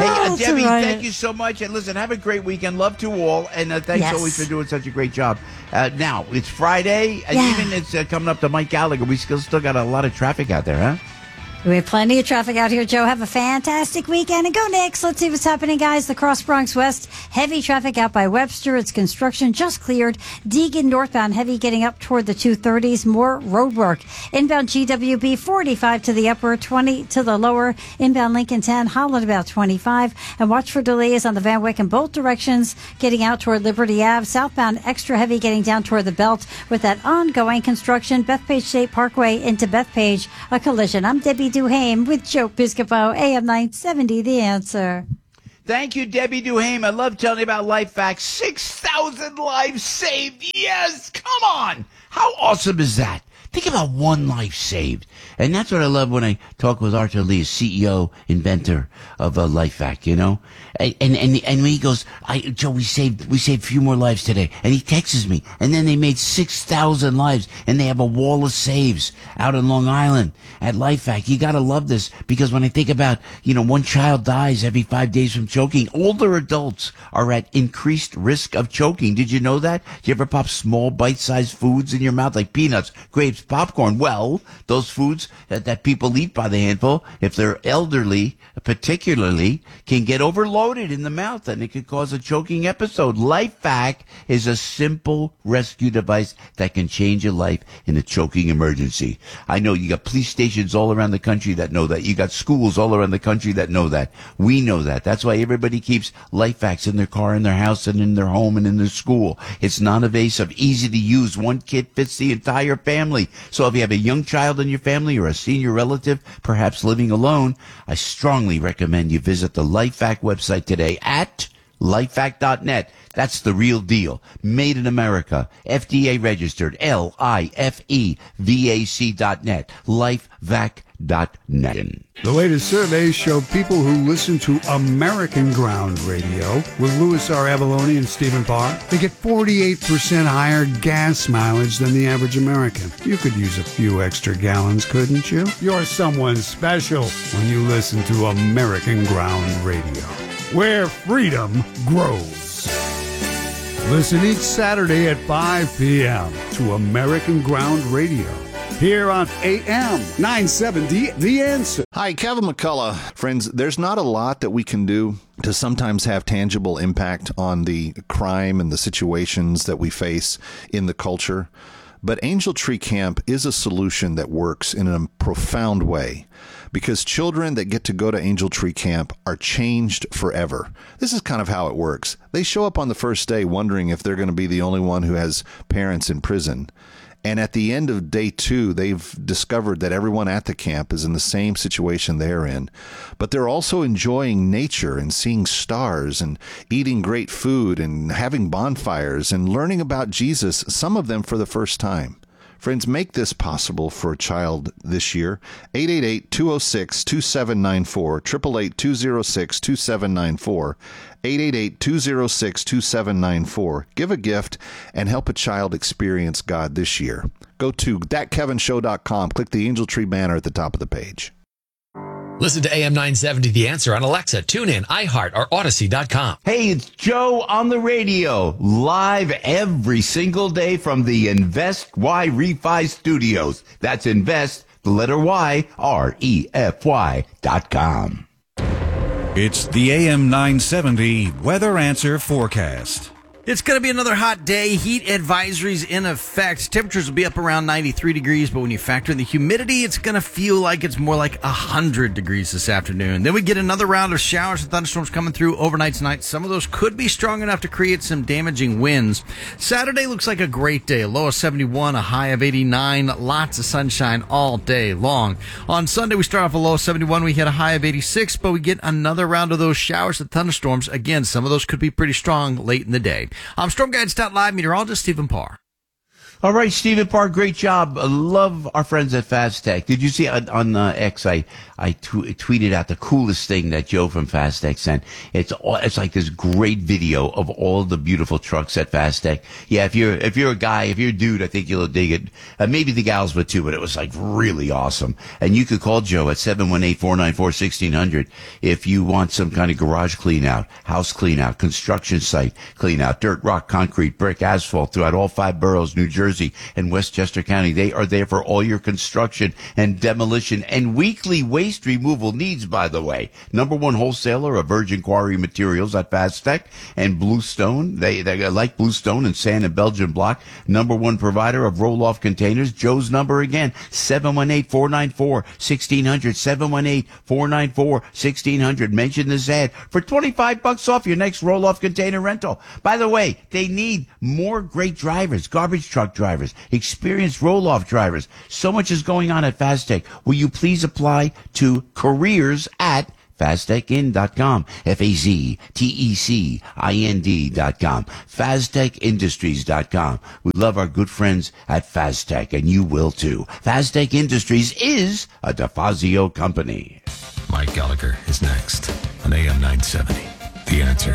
Speaker 4: Hey, uh,
Speaker 8: Oh,
Speaker 4: Debbie,
Speaker 8: right.
Speaker 4: thank you so much. And listen, have a great weekend. Love to all. And uh, thanks
Speaker 8: Yes.
Speaker 4: always for doing such a great job. Uh, now, it's Friday. And
Speaker 8: Yeah.
Speaker 4: even it's uh, coming up to Mike Gallagher. We still, still got a lot of traffic out there, huh?
Speaker 8: We have plenty of traffic out here, Joe. Have a fantastic weekend. And go next. Let's see what's happening, guys. The Cross Bronx West, heavy traffic out by Webster. It's construction just cleared. Deegan northbound, heavy getting up toward the two thirties. More road work. Inbound G W B, forty-five to the upper, twenty to the lower. Inbound Lincoln ten, Holland about twenty-five. And watch for delays on the Van Wyck in both directions, getting out toward Liberty Ave. Southbound, extra heavy getting down toward the Belt with that ongoing construction. Bethpage State Parkway into Bethpage, a collision. I'm Debbie Duhame with Joe Piscopo, A M nine seventy, The Answer.
Speaker 4: Thank you, Debbie Duhame. I love telling you about Life Facts. six thousand lives saved. Yes, come on. How awesome is that? Think about one life saved. And that's what I love when I talk with Arthur Lee, C E O, inventor of uh, LifeVac, you know? And, and, and, and when he goes, I, Joe, we saved, we saved a few more lives today. And he texts me. And then they made six thousand lives. And they have a wall of saves out in Long Island at LifeVac. You gotta love this because when I think about, you know, one child dies every five days from choking, older adults are at increased risk of choking. Did you know that? Do you ever pop small bite-sized foods in your mouth like peanuts, grapes, popcorn? Well, those foods that, that people eat by the handful, if they're elderly, particularly, can get overloaded in the mouth and it could cause a choking episode. LifeVac is a simple rescue device that can change your life in a choking emergency. I know you got police stations all around the country that know that. You got schools all around the country that know that. We know that. That's why everybody keeps LifeVacs in their car, in their house, and in their home, and in their school. It's non-invasive, easy to use. One kit fits the entire family. So if you have a young child in your family or a senior relative, perhaps living alone, I strongly recommend you visit the LifeVac website today at lifevac dot net. That's the real deal. Made in America. F D A registered. L I F E V A C dot net. lifevac dot net.
Speaker 12: The latest surveys show people who listen to American Ground Radio with Louis R. Avalone and Stephen Parr, they get forty-eight percent higher gas mileage than the average American. You could use a few extra gallons, couldn't you? You're someone special when you listen to American Ground Radio, where freedom grows. Listen each Saturday at five p.m. to American Ground Radio, here on A M nine seventy, The Answer.
Speaker 1: Hi, Kevin McCullough. Friends, there's not a lot that we can do to sometimes have tangible impact on the crime and the situations that we face in the culture. But Angel Tree Camp is a solution that works in a profound way, because children that get to go to Angel Tree Camp are changed forever. This is kind of how it works. They show up on the first day wondering if they're going to be the only one who has parents in prison. And at the end of day two, they've discovered that everyone at the camp is in the same situation they're in. But they're also enjoying nature and seeing stars and eating great food and having bonfires and learning about Jesus, some of them for the first time. Friends, make this possible for a child this year. eight eight eight, two oh six, two seven nine four, eight eight eight, two oh six, two seven nine four, eight eight eight, two oh six, two seven nine four. Give a gift and help a child experience God this year. Go to that kevin show dot com. Click the Angel Tree banner at the top of the page.
Speaker 3: Listen to A M nine seventy The Answer on Alexa, TuneIn, iHeart, or Odyssey dot com.
Speaker 4: Hey, it's Joe on the radio, live every single day from the Invest Y Refi Studios. That's Invest, the letter Y, R E F Y dot com.
Speaker 13: It's the A M nine seventy Weather Answer Forecast.
Speaker 14: It's going to be another hot day. Heat advisories in effect. Temperatures will be up around ninety-three degrees, but when you factor in the humidity, it's going to feel like it's more like one hundred degrees this afternoon. Then we get another round of showers and thunderstorms coming through overnight tonight. Some of those could be strong enough to create some damaging winds. Saturday looks like a great day. A low of seventy-one, a high of eighty-nine. Lots of sunshine all day long. On Sunday, we start off a low of seventy-one. We hit a high of eighty-six, but we get another round of those showers and thunderstorms. Again, some of those could be pretty strong late in the day. I'm Storm Guide Stat Live meteorologist Stephen Parr.
Speaker 4: All right, Stephen Park, great job. I love our friends at FastTech. Did you see on, on uh, X? I I tw- tweeted out the coolest thing that Joe from FastTech sent. It's all, it's like this great video of all the beautiful trucks at FastTech. Yeah, if you're if you're a guy, if you're a dude, I think you'll dig it. Uh, maybe the gals would too, but it was like really awesome. And you could call Joe at seven one eight, four nine four, one six zero zero if you want some kind of garage clean out, house clean out, construction site clean out, dirt, rock, concrete, brick, asphalt throughout all five boroughs, New Jersey and Westchester County. They are there for all your construction and demolition and weekly waste removal needs, by the way. Number one wholesaler of virgin quarry materials at FastTech and Bluestone. They, they like Bluestone and Sand and Belgian Block. Number one provider of roll-off containers. Joe's number again, seven one eight, four nine four, one six zero zero, seven one eight, four nine four, one six zero zero. Mention this ad for twenty-five bucks off your next roll-off container rental. By the way, they need more great drivers, garbage truck drivers, experienced roll-off drivers. So much is going on at FastTech. Will you please apply to careers at faztechin dot com, F A Z T E C I N D dot com, faztech industries dot com. We love our good friends at FastTech, and you will too. FastTech Industries is a DeFazio company.
Speaker 5: Mike Gallagher is next on A M nine seventy. The Answer.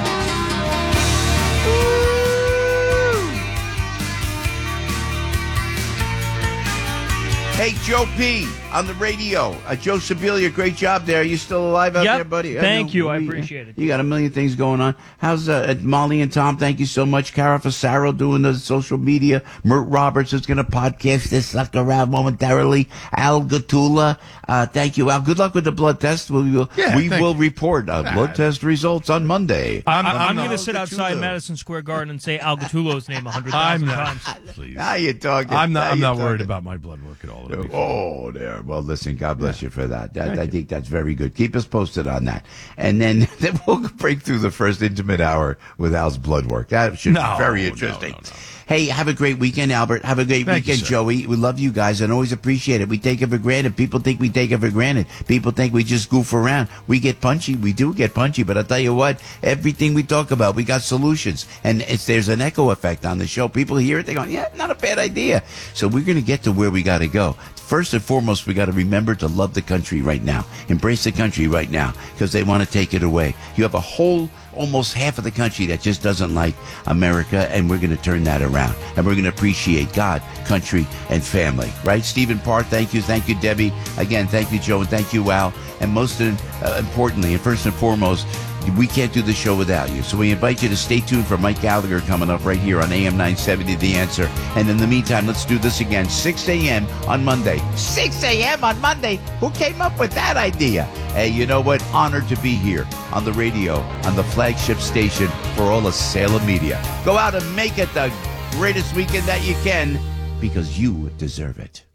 Speaker 4: Hey, Joe P. on the radio. Uh, Joe Sibilia, great job there. You still alive out
Speaker 11: yep.
Speaker 4: there, buddy?
Speaker 11: Thank
Speaker 4: I
Speaker 11: you. I appreciate it.
Speaker 4: You got a million things going on. How's uh, Molly and Tom? Thank you so much. Cara Fasaro doing the social media. Mert Roberts is going to podcast this sucker around momentarily. Al Gatula. Uh, thank you, Al. Good luck with the blood test. We will,
Speaker 7: yeah,
Speaker 4: we will
Speaker 7: you.
Speaker 4: report uh, blood ah. test results on Monday.
Speaker 11: I'm, I'm, I'm going to sit outside Madison Square Garden and say Al Gatulo's name a hundred thousand times.
Speaker 4: Please. How you talking?
Speaker 7: I'm not, I'm not
Speaker 4: talking?
Speaker 7: worried about my blood work at all.
Speaker 4: Oh, there. Well, listen, God bless yeah. you for that. that I think that's very good. Keep us posted on that. And then, then we'll break through the first intimate hour with Al's blood work. That should
Speaker 7: no,
Speaker 4: be very interesting.
Speaker 7: No, no, no.
Speaker 4: Hey, have a great weekend, Albert. Have a great
Speaker 7: Thank
Speaker 4: weekend,
Speaker 7: you,
Speaker 4: Joey. We love you guys and always appreciate it. We take it for granted. People think we take it for granted. People think we just goof around. We get punchy. We do get punchy. But I'll tell you what, everything we talk about, we got solutions. And it's, there's an echo effect on the show. People hear it, they go, yeah, not a bad idea. So we're going to get to where we got to go. First and foremost, we got to remember to love the country right now. Embrace the country right now because they want to take it away. You have a whole, almost half of the country that just doesn't like America, and we're going to turn that around. And we're going to appreciate God, country, and family. Right? Stephen Parr, thank you. Thank you, Debbie. Again, thank you, Joe, and thank you, Al. And most uh, importantly, and first and foremost, we can't do the show without you. So we invite you to stay tuned for Mike Gallagher coming up right here on A M nine seventy, The Answer. And in the meantime, let's do this again, six a.m. on Monday. six a.m. on Monday? Who came up with that idea? Hey, you know what? Honored to be here on the radio, on the flagship station for all of Salem Media. Go out and make it the greatest weekend that you can because you deserve it.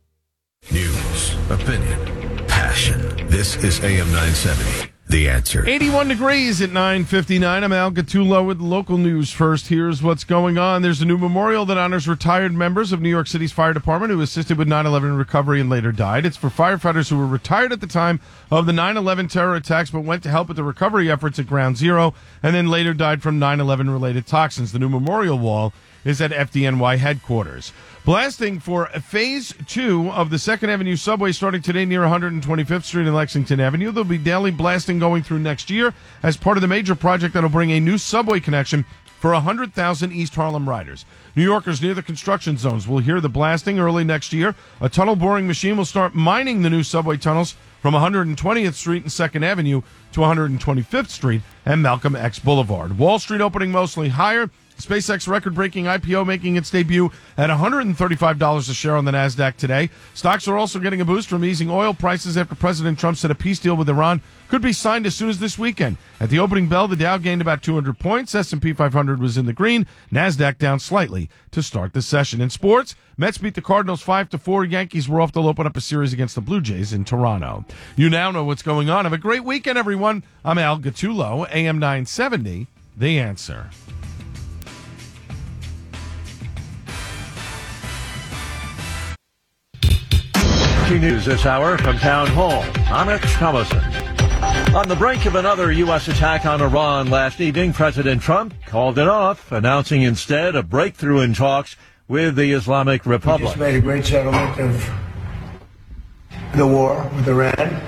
Speaker 5: News, opinion, passion. This is A M nine seventy. The Answer.
Speaker 7: eighty-one degrees at nine fifty-nine. I'm Al Gattulo with local news first. Here's what's going on. There's a new memorial that honors retired members of New York City's fire department who assisted with nine eleven recovery and later died. It's for firefighters who were retired at the time of the nine eleven terror attacks but went to help with the recovery efforts at Ground Zero and then later died from nine eleven related toxins. The new memorial wall is at F D N Y headquarters. Blasting for phase two of the second Avenue subway starting today near one hundred twenty-fifth Street and Lexington Avenue. There'll be daily blasting going through next year as part of the major project that'll bring a new subway connection for one hundred thousand East Harlem riders. New Yorkers near the construction zones will hear the blasting early next year. A tunnel boring machine will start mining the new subway tunnels from one hundred twentieth Street and second Avenue to one hundred twenty-fifth Street and Malcolm X Boulevard. Wall Street opening mostly higher. SpaceX record-breaking I P O making its debut at one hundred thirty-five dollars a share on the NASDAQ today. Stocks are also getting a boost from easing oil prices after President Trump said a peace deal with Iran could be signed as soon as this weekend. At the opening bell, the Dow gained about two hundred points. S and P five hundred was in the green. NASDAQ down slightly to start the session. In sports, Mets beat the Cardinals five to four. Yankees were off to open up a series against the Blue Jays in Toronto. You now know what's going on. Have a great weekend, everyone. I'm Al Gattulo, A M nine seventy, The Answer.
Speaker 15: News this hour from Town Hall. I'm Rich Thomason. On the brink of another U S attack on Iran last evening, President Trump called it off, announcing instead a breakthrough in talks with the Islamic
Speaker 16: We
Speaker 15: Republic.
Speaker 16: just made a great settlement of the war with Iran,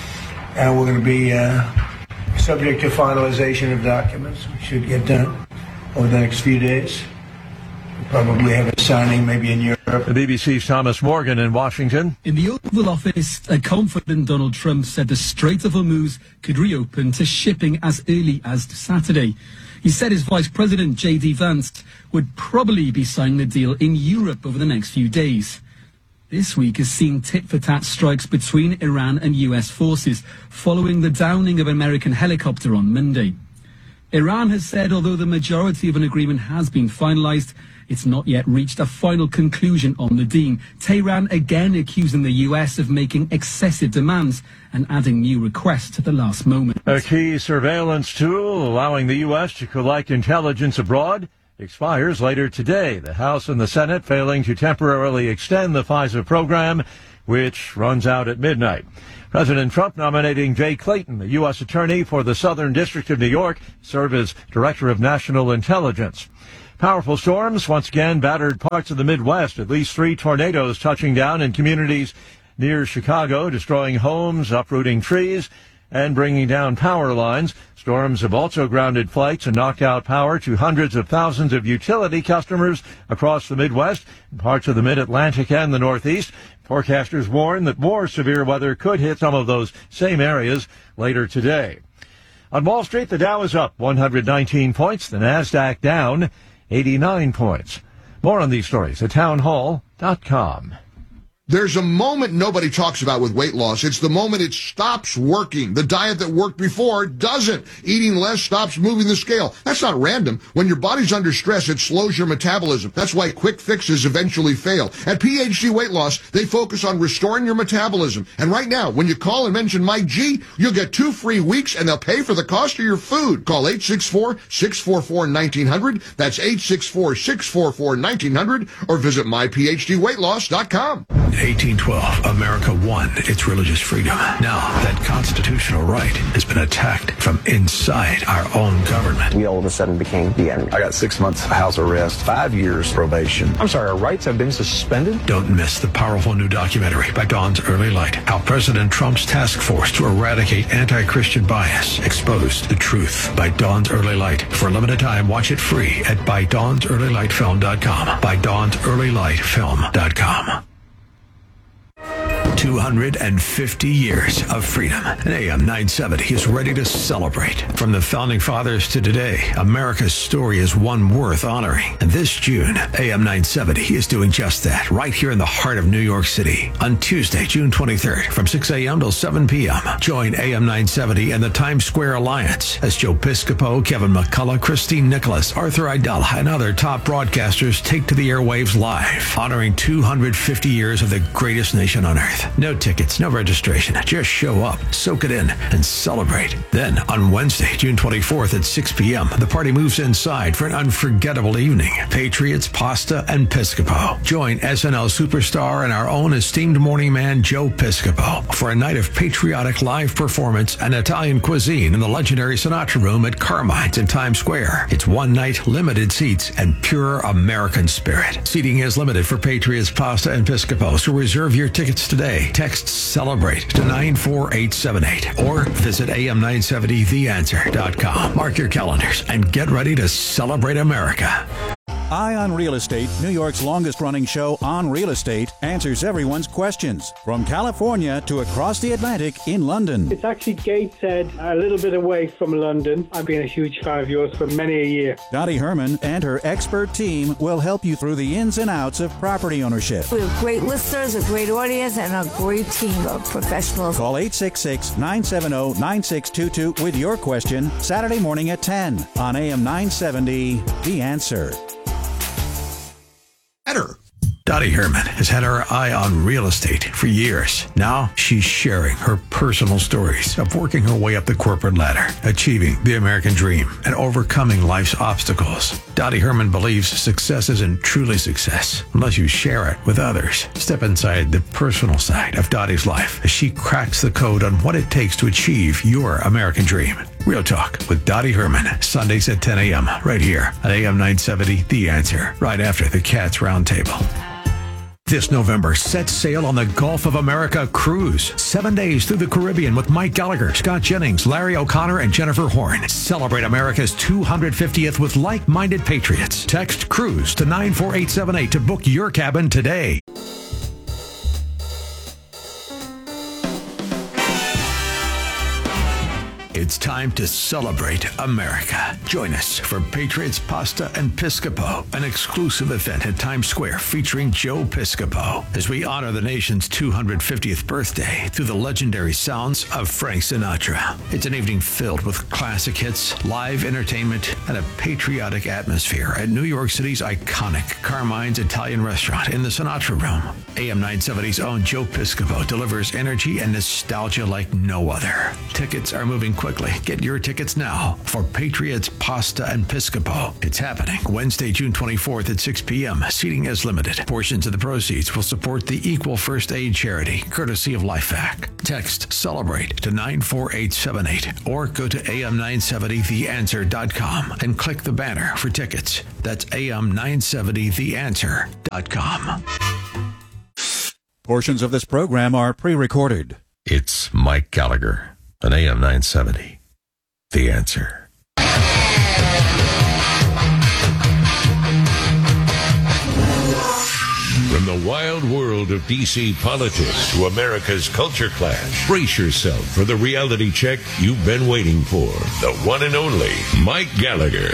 Speaker 16: and we're going to be uh, subject to finalization of documents. We should get done over the next few days. We'll probably have a signing maybe in Europe.
Speaker 15: The B B C's Thomas Morgan in Washington.
Speaker 17: In the Oval Office, a confident Donald Trump said the Strait of Hormuz could reopen to shipping as early as Saturday. He said his Vice President, J D Vance, would probably be signing the deal in Europe over the next few days. This week has seen tit-for-tat strikes between Iran and U S forces following the downing of an American helicopter on Monday. Iran has said although the majority of an agreement has been finalized, it's not yet reached a final conclusion on the deal. Tehran again accusing the U S of making excessive demands and adding new requests to the last moment.
Speaker 15: A key surveillance tool allowing the U S to collect intelligence abroad expires later today. The House and the Senate failing to temporarily extend the FISA program, which runs out at midnight. President Trump nominating Jay Clayton, the U S attorney for the Southern District of New York, serve as Director of National Intelligence. Powerful storms once again battered parts of the Midwest. At least three tornadoes touching down in communities near Chicago, destroying homes, uprooting trees, and bringing down power lines. Storms have also grounded flights and knocked out power to hundreds of thousands of utility customers across the Midwest, and parts of the Mid-Atlantic and the Northeast. Forecasters warn that more severe weather could hit some of those same areas later today. On Wall Street, the Dow is up one hundred nineteen points, the NASDAQ down eighty-nine points. More on these stories at townhall dot com.
Speaker 18: There's a moment nobody talks about with weight loss. It's the moment it stops working. The diet that worked before doesn't. Eating less stops moving the scale. That's not random. When your body's under stress, it slows your metabolism. That's why quick fixes eventually fail. At P H D Weight Loss, they focus on restoring your metabolism. And right now, when you call and mention Mike G, you'll get two free weeks and they'll pay for the cost of your food. Call eight six four, six four four, one nine zero zero. That's eight six four, six four four, one nine zero zero. Or visit my p h d weight loss dot com.
Speaker 5: eighteen twelve, America won its religious freedom. Now that constitutional right has been attacked from inside our own government.
Speaker 19: We all of a sudden became the enemy. I got six months house arrest, five years probation. I'm sorry, our rights have been suspended?
Speaker 5: Don't miss the powerful new documentary by Dawn's Early Light, how President Trump's task force to eradicate anti-Christian bias exposed the truth, by Dawn's Early Light. For a limited time, watch it free at by dawns early light film dot com. by dawns early light film dot com. two hundred fifty years of freedom. And A M nine seventy is ready to celebrate. From the Founding Fathers to today, America's story is one worth honoring. And this June, A M nine seventy is doing just that, right here in the heart of New York City. On Tuesday, June twenty-third, from six a.m. till seven p.m., join A M nine seventy and the Times Square Alliance as Joe Piscopo, Kevin McCullough, Christine Nicholas, Arthur Aidala, and other top broadcasters take to the airwaves live, honoring two hundred fifty years of the greatest nation on earth. No tickets, no registration. Just show up, soak it in, and celebrate. Then, on Wednesday, June twenty-fourth at six p.m., the party moves inside for an unforgettable evening. Patriots, pasta, and Piscopo. Join S N L superstar and our own esteemed morning man, Joe Piscopo, for a night of patriotic live performance and Italian cuisine in the legendary Sinatra Room at Carmine's in Times Square. It's one night, limited seats, and pure American spirit. Seating is limited for Patriots, pasta, and Piscopo, so reserve your tickets today. Text CELEBRATE to nine four eight seven eight or visit A M nine seventy the answer dot com. Mark your calendars and get ready to celebrate America.
Speaker 13: Eye on Real Estate, New York's longest-running show on real estate, answers everyone's questions. From California to across the Atlantic in London.
Speaker 20: It's actually Gateshead, a little bit away from London. I've been a huge fan of yours for many a year.
Speaker 13: Dottie Herman and her expert team will help you through the ins and outs of property ownership.
Speaker 21: We have great listeners, a great audience, and a great team of professionals.
Speaker 13: Call eight six six, nine seven zero, nine six two two with your question Saturday morning at ten on A M nine seventy, The Answer.
Speaker 5: Dottie Herman has had her eye on real estate for years. Now she's sharing her personal stories of working her way up the corporate ladder, achieving the American dream, and overcoming life's obstacles. Dottie Herman believes success isn't truly success unless you share it with others. Step inside the personal side of Dottie's life as she cracks the code on what it takes to achieve your American dream. Real Talk with Dottie Herman, Sundays at ten a.m. right here on A M nine seventy, The Answer, right after the Cats Roundtable. This November, set sail on the Gulf of America cruise. Seven days through the Caribbean with Mike Gallagher, Scott Jennings, Larry O'Connor, and Jennifer Horn. Celebrate America's two hundred fiftieth with like-minded patriots. Text CRUISE to nine four eight seven eight to book your cabin today. It's time to celebrate America. Join us for Patriots Pasta and Piscopo, an exclusive event at Times Square featuring Joe Piscopo, as we honor the nation's two hundred fiftieth birthday through the legendary sounds of Frank Sinatra. It's an evening filled with classic hits, live entertainment, and a patriotic atmosphere at New York City's iconic Carmine's Italian restaurant in the Sinatra Room. A M nine seventy's own Joe Piscopo delivers energy and nostalgia like no other. Tickets are moving quickly. Get your tickets now for Patriots Pasta and Piscopo. It's happening Wednesday, June twenty-fourth at six p.m. Seating is limited. Portions of the proceeds will support the Equal First Aid charity, courtesy of LifeVac. Text CELEBRATE to nine four eight seven eight or go to A M nine seventy the answer dot com and click the banner for tickets. That's A M nine seventy the answer dot com.
Speaker 13: Portions of this program are pre-recorded.
Speaker 10: It's Mike Gallagher on A M nine seventy. The Answer.
Speaker 6: From the wild world of D C politics to America's culture clash, brace yourself for the reality check you've been waiting for. The one and only Mike Gallagher.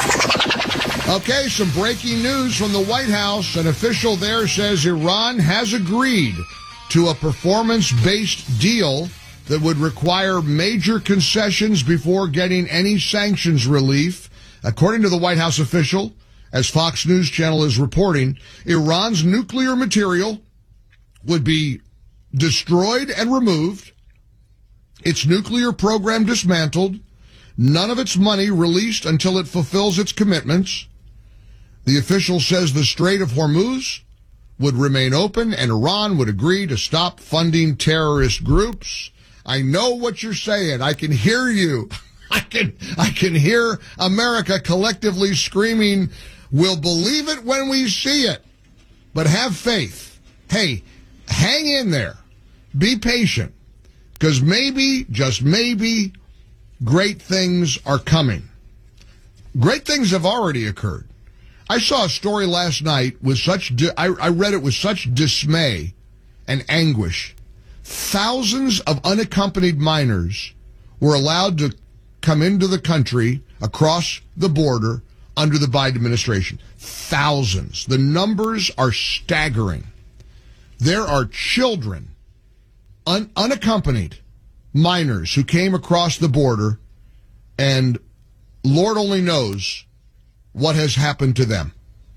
Speaker 18: Okay, some breaking news from the White House. An official there says Iran has agreed to a performance-based deal that would require major concessions before getting any sanctions relief. According to the White House official, as Fox News Channel is reporting, Iran's nuclear material would be destroyed and removed, its nuclear program dismantled, none of its money released until it fulfills its commitments. The official says the Strait of Hormuz would remain open and Iran would agree to stop funding terrorist groups. I know what you're saying. I can hear you. I can I can hear America collectively screaming, we'll believe it when we see it. But have faith. Hey, hang in there. Be patient. Because maybe, just maybe, great things are coming. Great things have already occurred. I saw a story last night with such, di- I, I read it with such dismay and anguish. Thousands of unaccompanied minors were allowed to come into the country across the border under the Biden administration. Thousands. The numbers are staggering. There are children, un- unaccompanied minors who came across the border, and Lord only knows what has happened to them.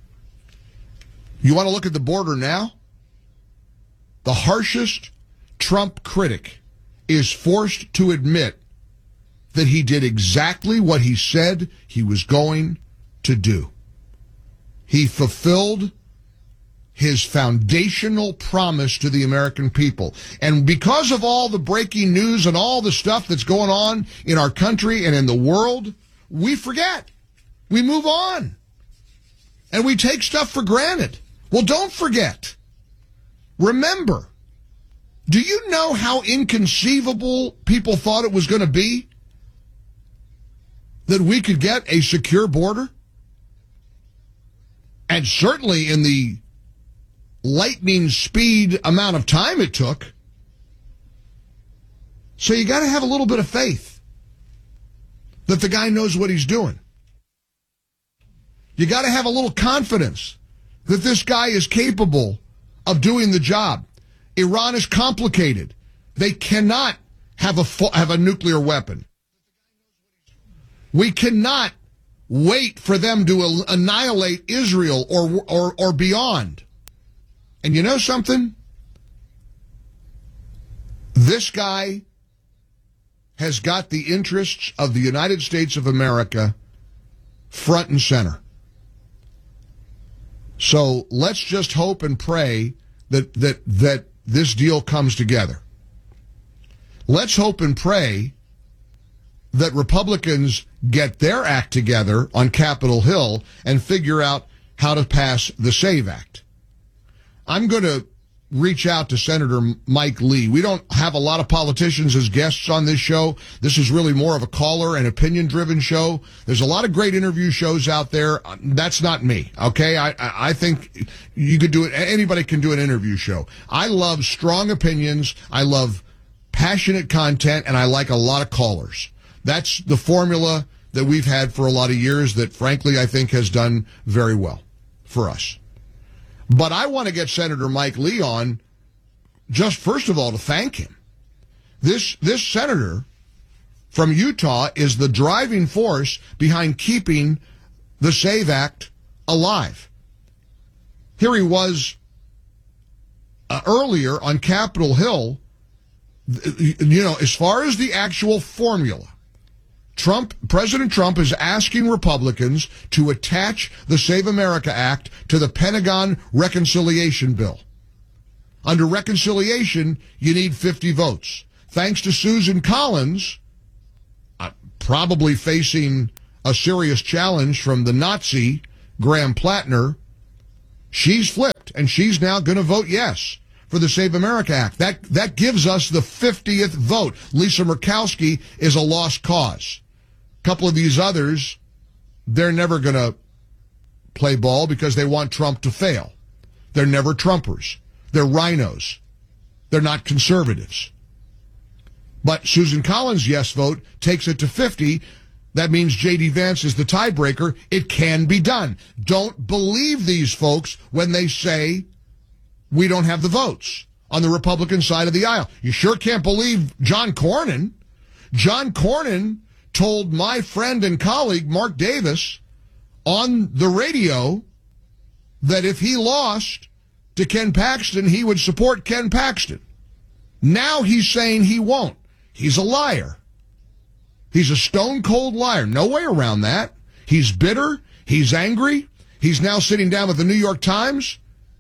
Speaker 18: You want to look at the border now? The harshest Trump critic is forced to admit that he did exactly what he said he was going to do. He fulfilled his foundational promise to the American people. And because of all the breaking news and all the stuff that's going on in our country and in the world, we forget. We move on. And we take stuff for granted. Well, don't forget. Remember. Do you know how inconceivable people thought it was going to be that we could get a secure border? And certainly in the lightning speed amount of time it took. So you got to have a little bit of faith that the guy knows what he's doing. You got to have a little confidence that this guy is capable of doing the job. Iran is complicated. They cannot have a have a nuclear weapon. We cannot wait for them to annihilate Israel or or or beyond. And you know something? This guy has got the interests of the United States of America front and center. So let's just hope and pray that that that this deal comes together. Let's hope and pray that Republicans get their act together on Capitol Hill and figure out how to pass the SAVE Act. I'm going to reach out to Senator Mike Lee. We don't have a lot of politicians as guests on this show. This is really more of a caller and opinion-driven show. There's a lot of great interview shows out there. That's not me, okay? I, I think you could do it. Anybody can do an interview show. I love strong opinions. I love passionate content, and I like a lot of callers. That's the formula that we've had for a lot of years that, frankly, I think has done very well for us. But I want to get Senator Mike Lee on just, first of all, to thank him. This this senator from Utah is the driving force behind keeping the SAVE Act alive. Here he was uh, earlier on Capitol Hill. You know, as far as the actual formula, Trump, President Trump is asking Republicans to attach the Save America Act to the Pentagon reconciliation bill. Under reconciliation, you need fifty votes. Thanks to Susan Collins, uh, probably facing a serious challenge from the Nazi Graham Plattner, she's flipped, and she's now going to vote yes for the Save America Act. That, that gives us the fiftieth vote. Lisa Murkowski is a lost cause. A couple of these others, they're never going to play ball because they want Trump to fail. They're never Trumpers. They're rhinos. They're not conservatives. But Susan Collins' yes vote takes it to fifty. That means J D. Vance is the tiebreaker. It can be done. Don't believe these folks when they say we don't have the votes on the Republican side of the aisle. You sure can't believe John Cornyn. John Cornyn told my friend and colleague Mark Davis on the radio that if he lost to Ken Paxton, he would support Ken Paxton. Now he's saying he won't. He's a liar. He's a stone-cold liar. No way around that. He's bitter. He's angry. He's now sitting down with the New York Times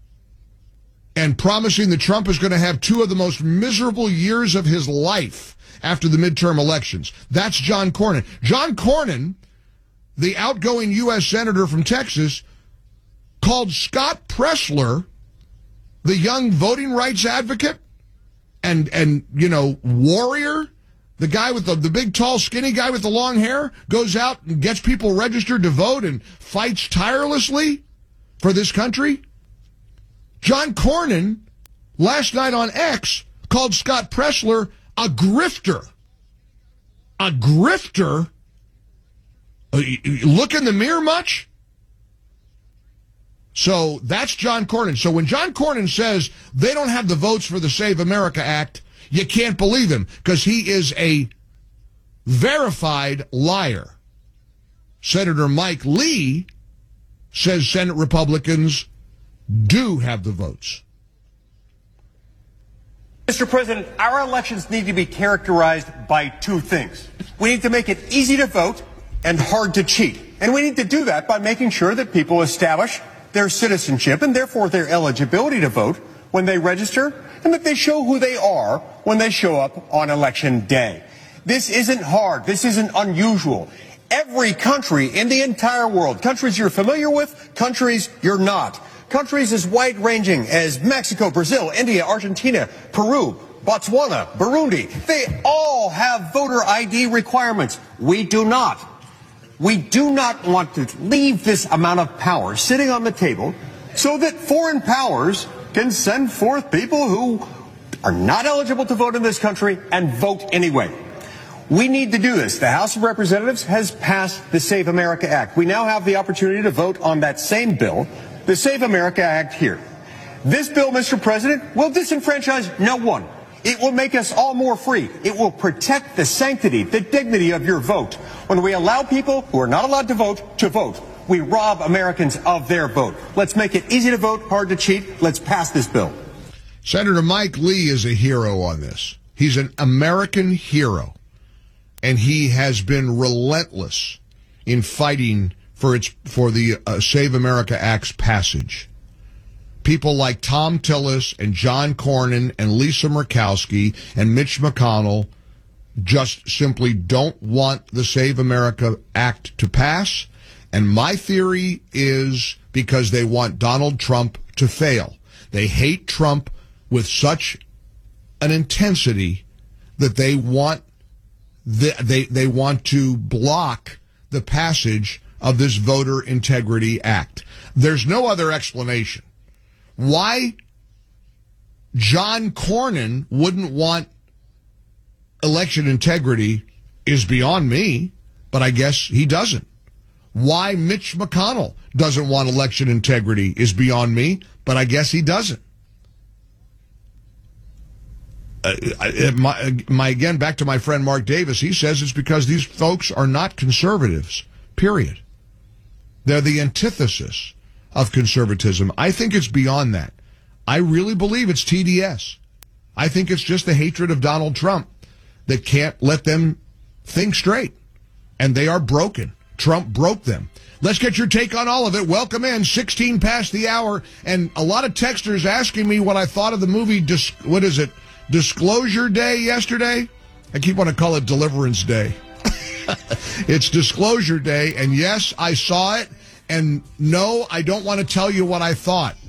Speaker 18: and promising that Trump is going to have two of the most miserable years of his life after the midterm elections. That's John Cornyn. John Cornyn, the outgoing U S senator from Texas, called Scott Pressler, the young voting rights advocate and, and you know, warrior, the guy with the, the big, tall, skinny guy with the long hair, goes out and gets people registered to vote and fights tirelessly for this country. John Cornyn, last night on X, called Scott Pressler a grifter. A grifter? Look in the mirror much? So that's John Cornyn. So when John Cornyn says they don't have the votes for the Save America Act, you can't believe him because he is a verified liar. Senator Mike Lee says Senate Republicans do have the votes.
Speaker 9: Mister President, our elections need to be characterized by two things. We need to make it easy to vote and hard to cheat. And we need to do that by making sure that people establish their citizenship and therefore their eligibility to vote when they register and that they show who they are when they show up on election day. This isn't hard. This isn't unusual. Every country in the entire world, countries you're familiar with, countries you're not, countries as wide-ranging as Mexico, Brazil, India, Argentina, Peru, Botswana, Burundi, they all have voter I D requirements. We do not. We do not want to leave this amount of power sitting on the table so that foreign powers can send forth people who are not eligible to vote in this country and vote anyway. We need to do this. The House of Representatives has passed the Save America Act. We now have the opportunity to vote on that same bill, the Save America Act here. This bill, Mister President, will disenfranchise no one. It will make us all more free. It will protect the sanctity, the dignity of your vote. When we allow people who are not allowed to vote to vote, we rob Americans of their vote. Let's make it easy to vote, hard to cheat. Let's pass this bill.
Speaker 18: Senator Mike Lee is a hero on this. He's an American hero, and he has been relentless in fighting for its for the uh, Save America Act's passage. People like Tom Tillis and John Cornyn and Lisa Murkowski and Mitch McConnell just simply don't want the Save America Act to pass. And my theory is because they want Donald Trump to fail. They hate Trump with such an intensity that they want the, they they want to block the passage of this Voter Integrity Act. There's no other explanation. Why John Cornyn wouldn't want election integrity is beyond me, but I guess he doesn't. Why Mitch McConnell doesn't want election integrity is beyond me, but I guess he doesn't. Uh, my, my again, back to my friend Mark Davis, he says it's because these folks are not conservatives, period. They're the antithesis of conservatism. I think it's beyond that. I really believe it's T D S. I think it's just the hatred of Donald Trump that can't let them think straight. And they are broken. Trump broke them. Let's get your take on all of it. Welcome in, sixteen past the hour, and a lot of texters asking me what I thought of the movie, Dis- what is it, Disclosure Day yesterday? I keep wanting to call it Deliverance Day. It's Disclosure Day, and yes, I saw it, and no, I don't want to tell you what I thought.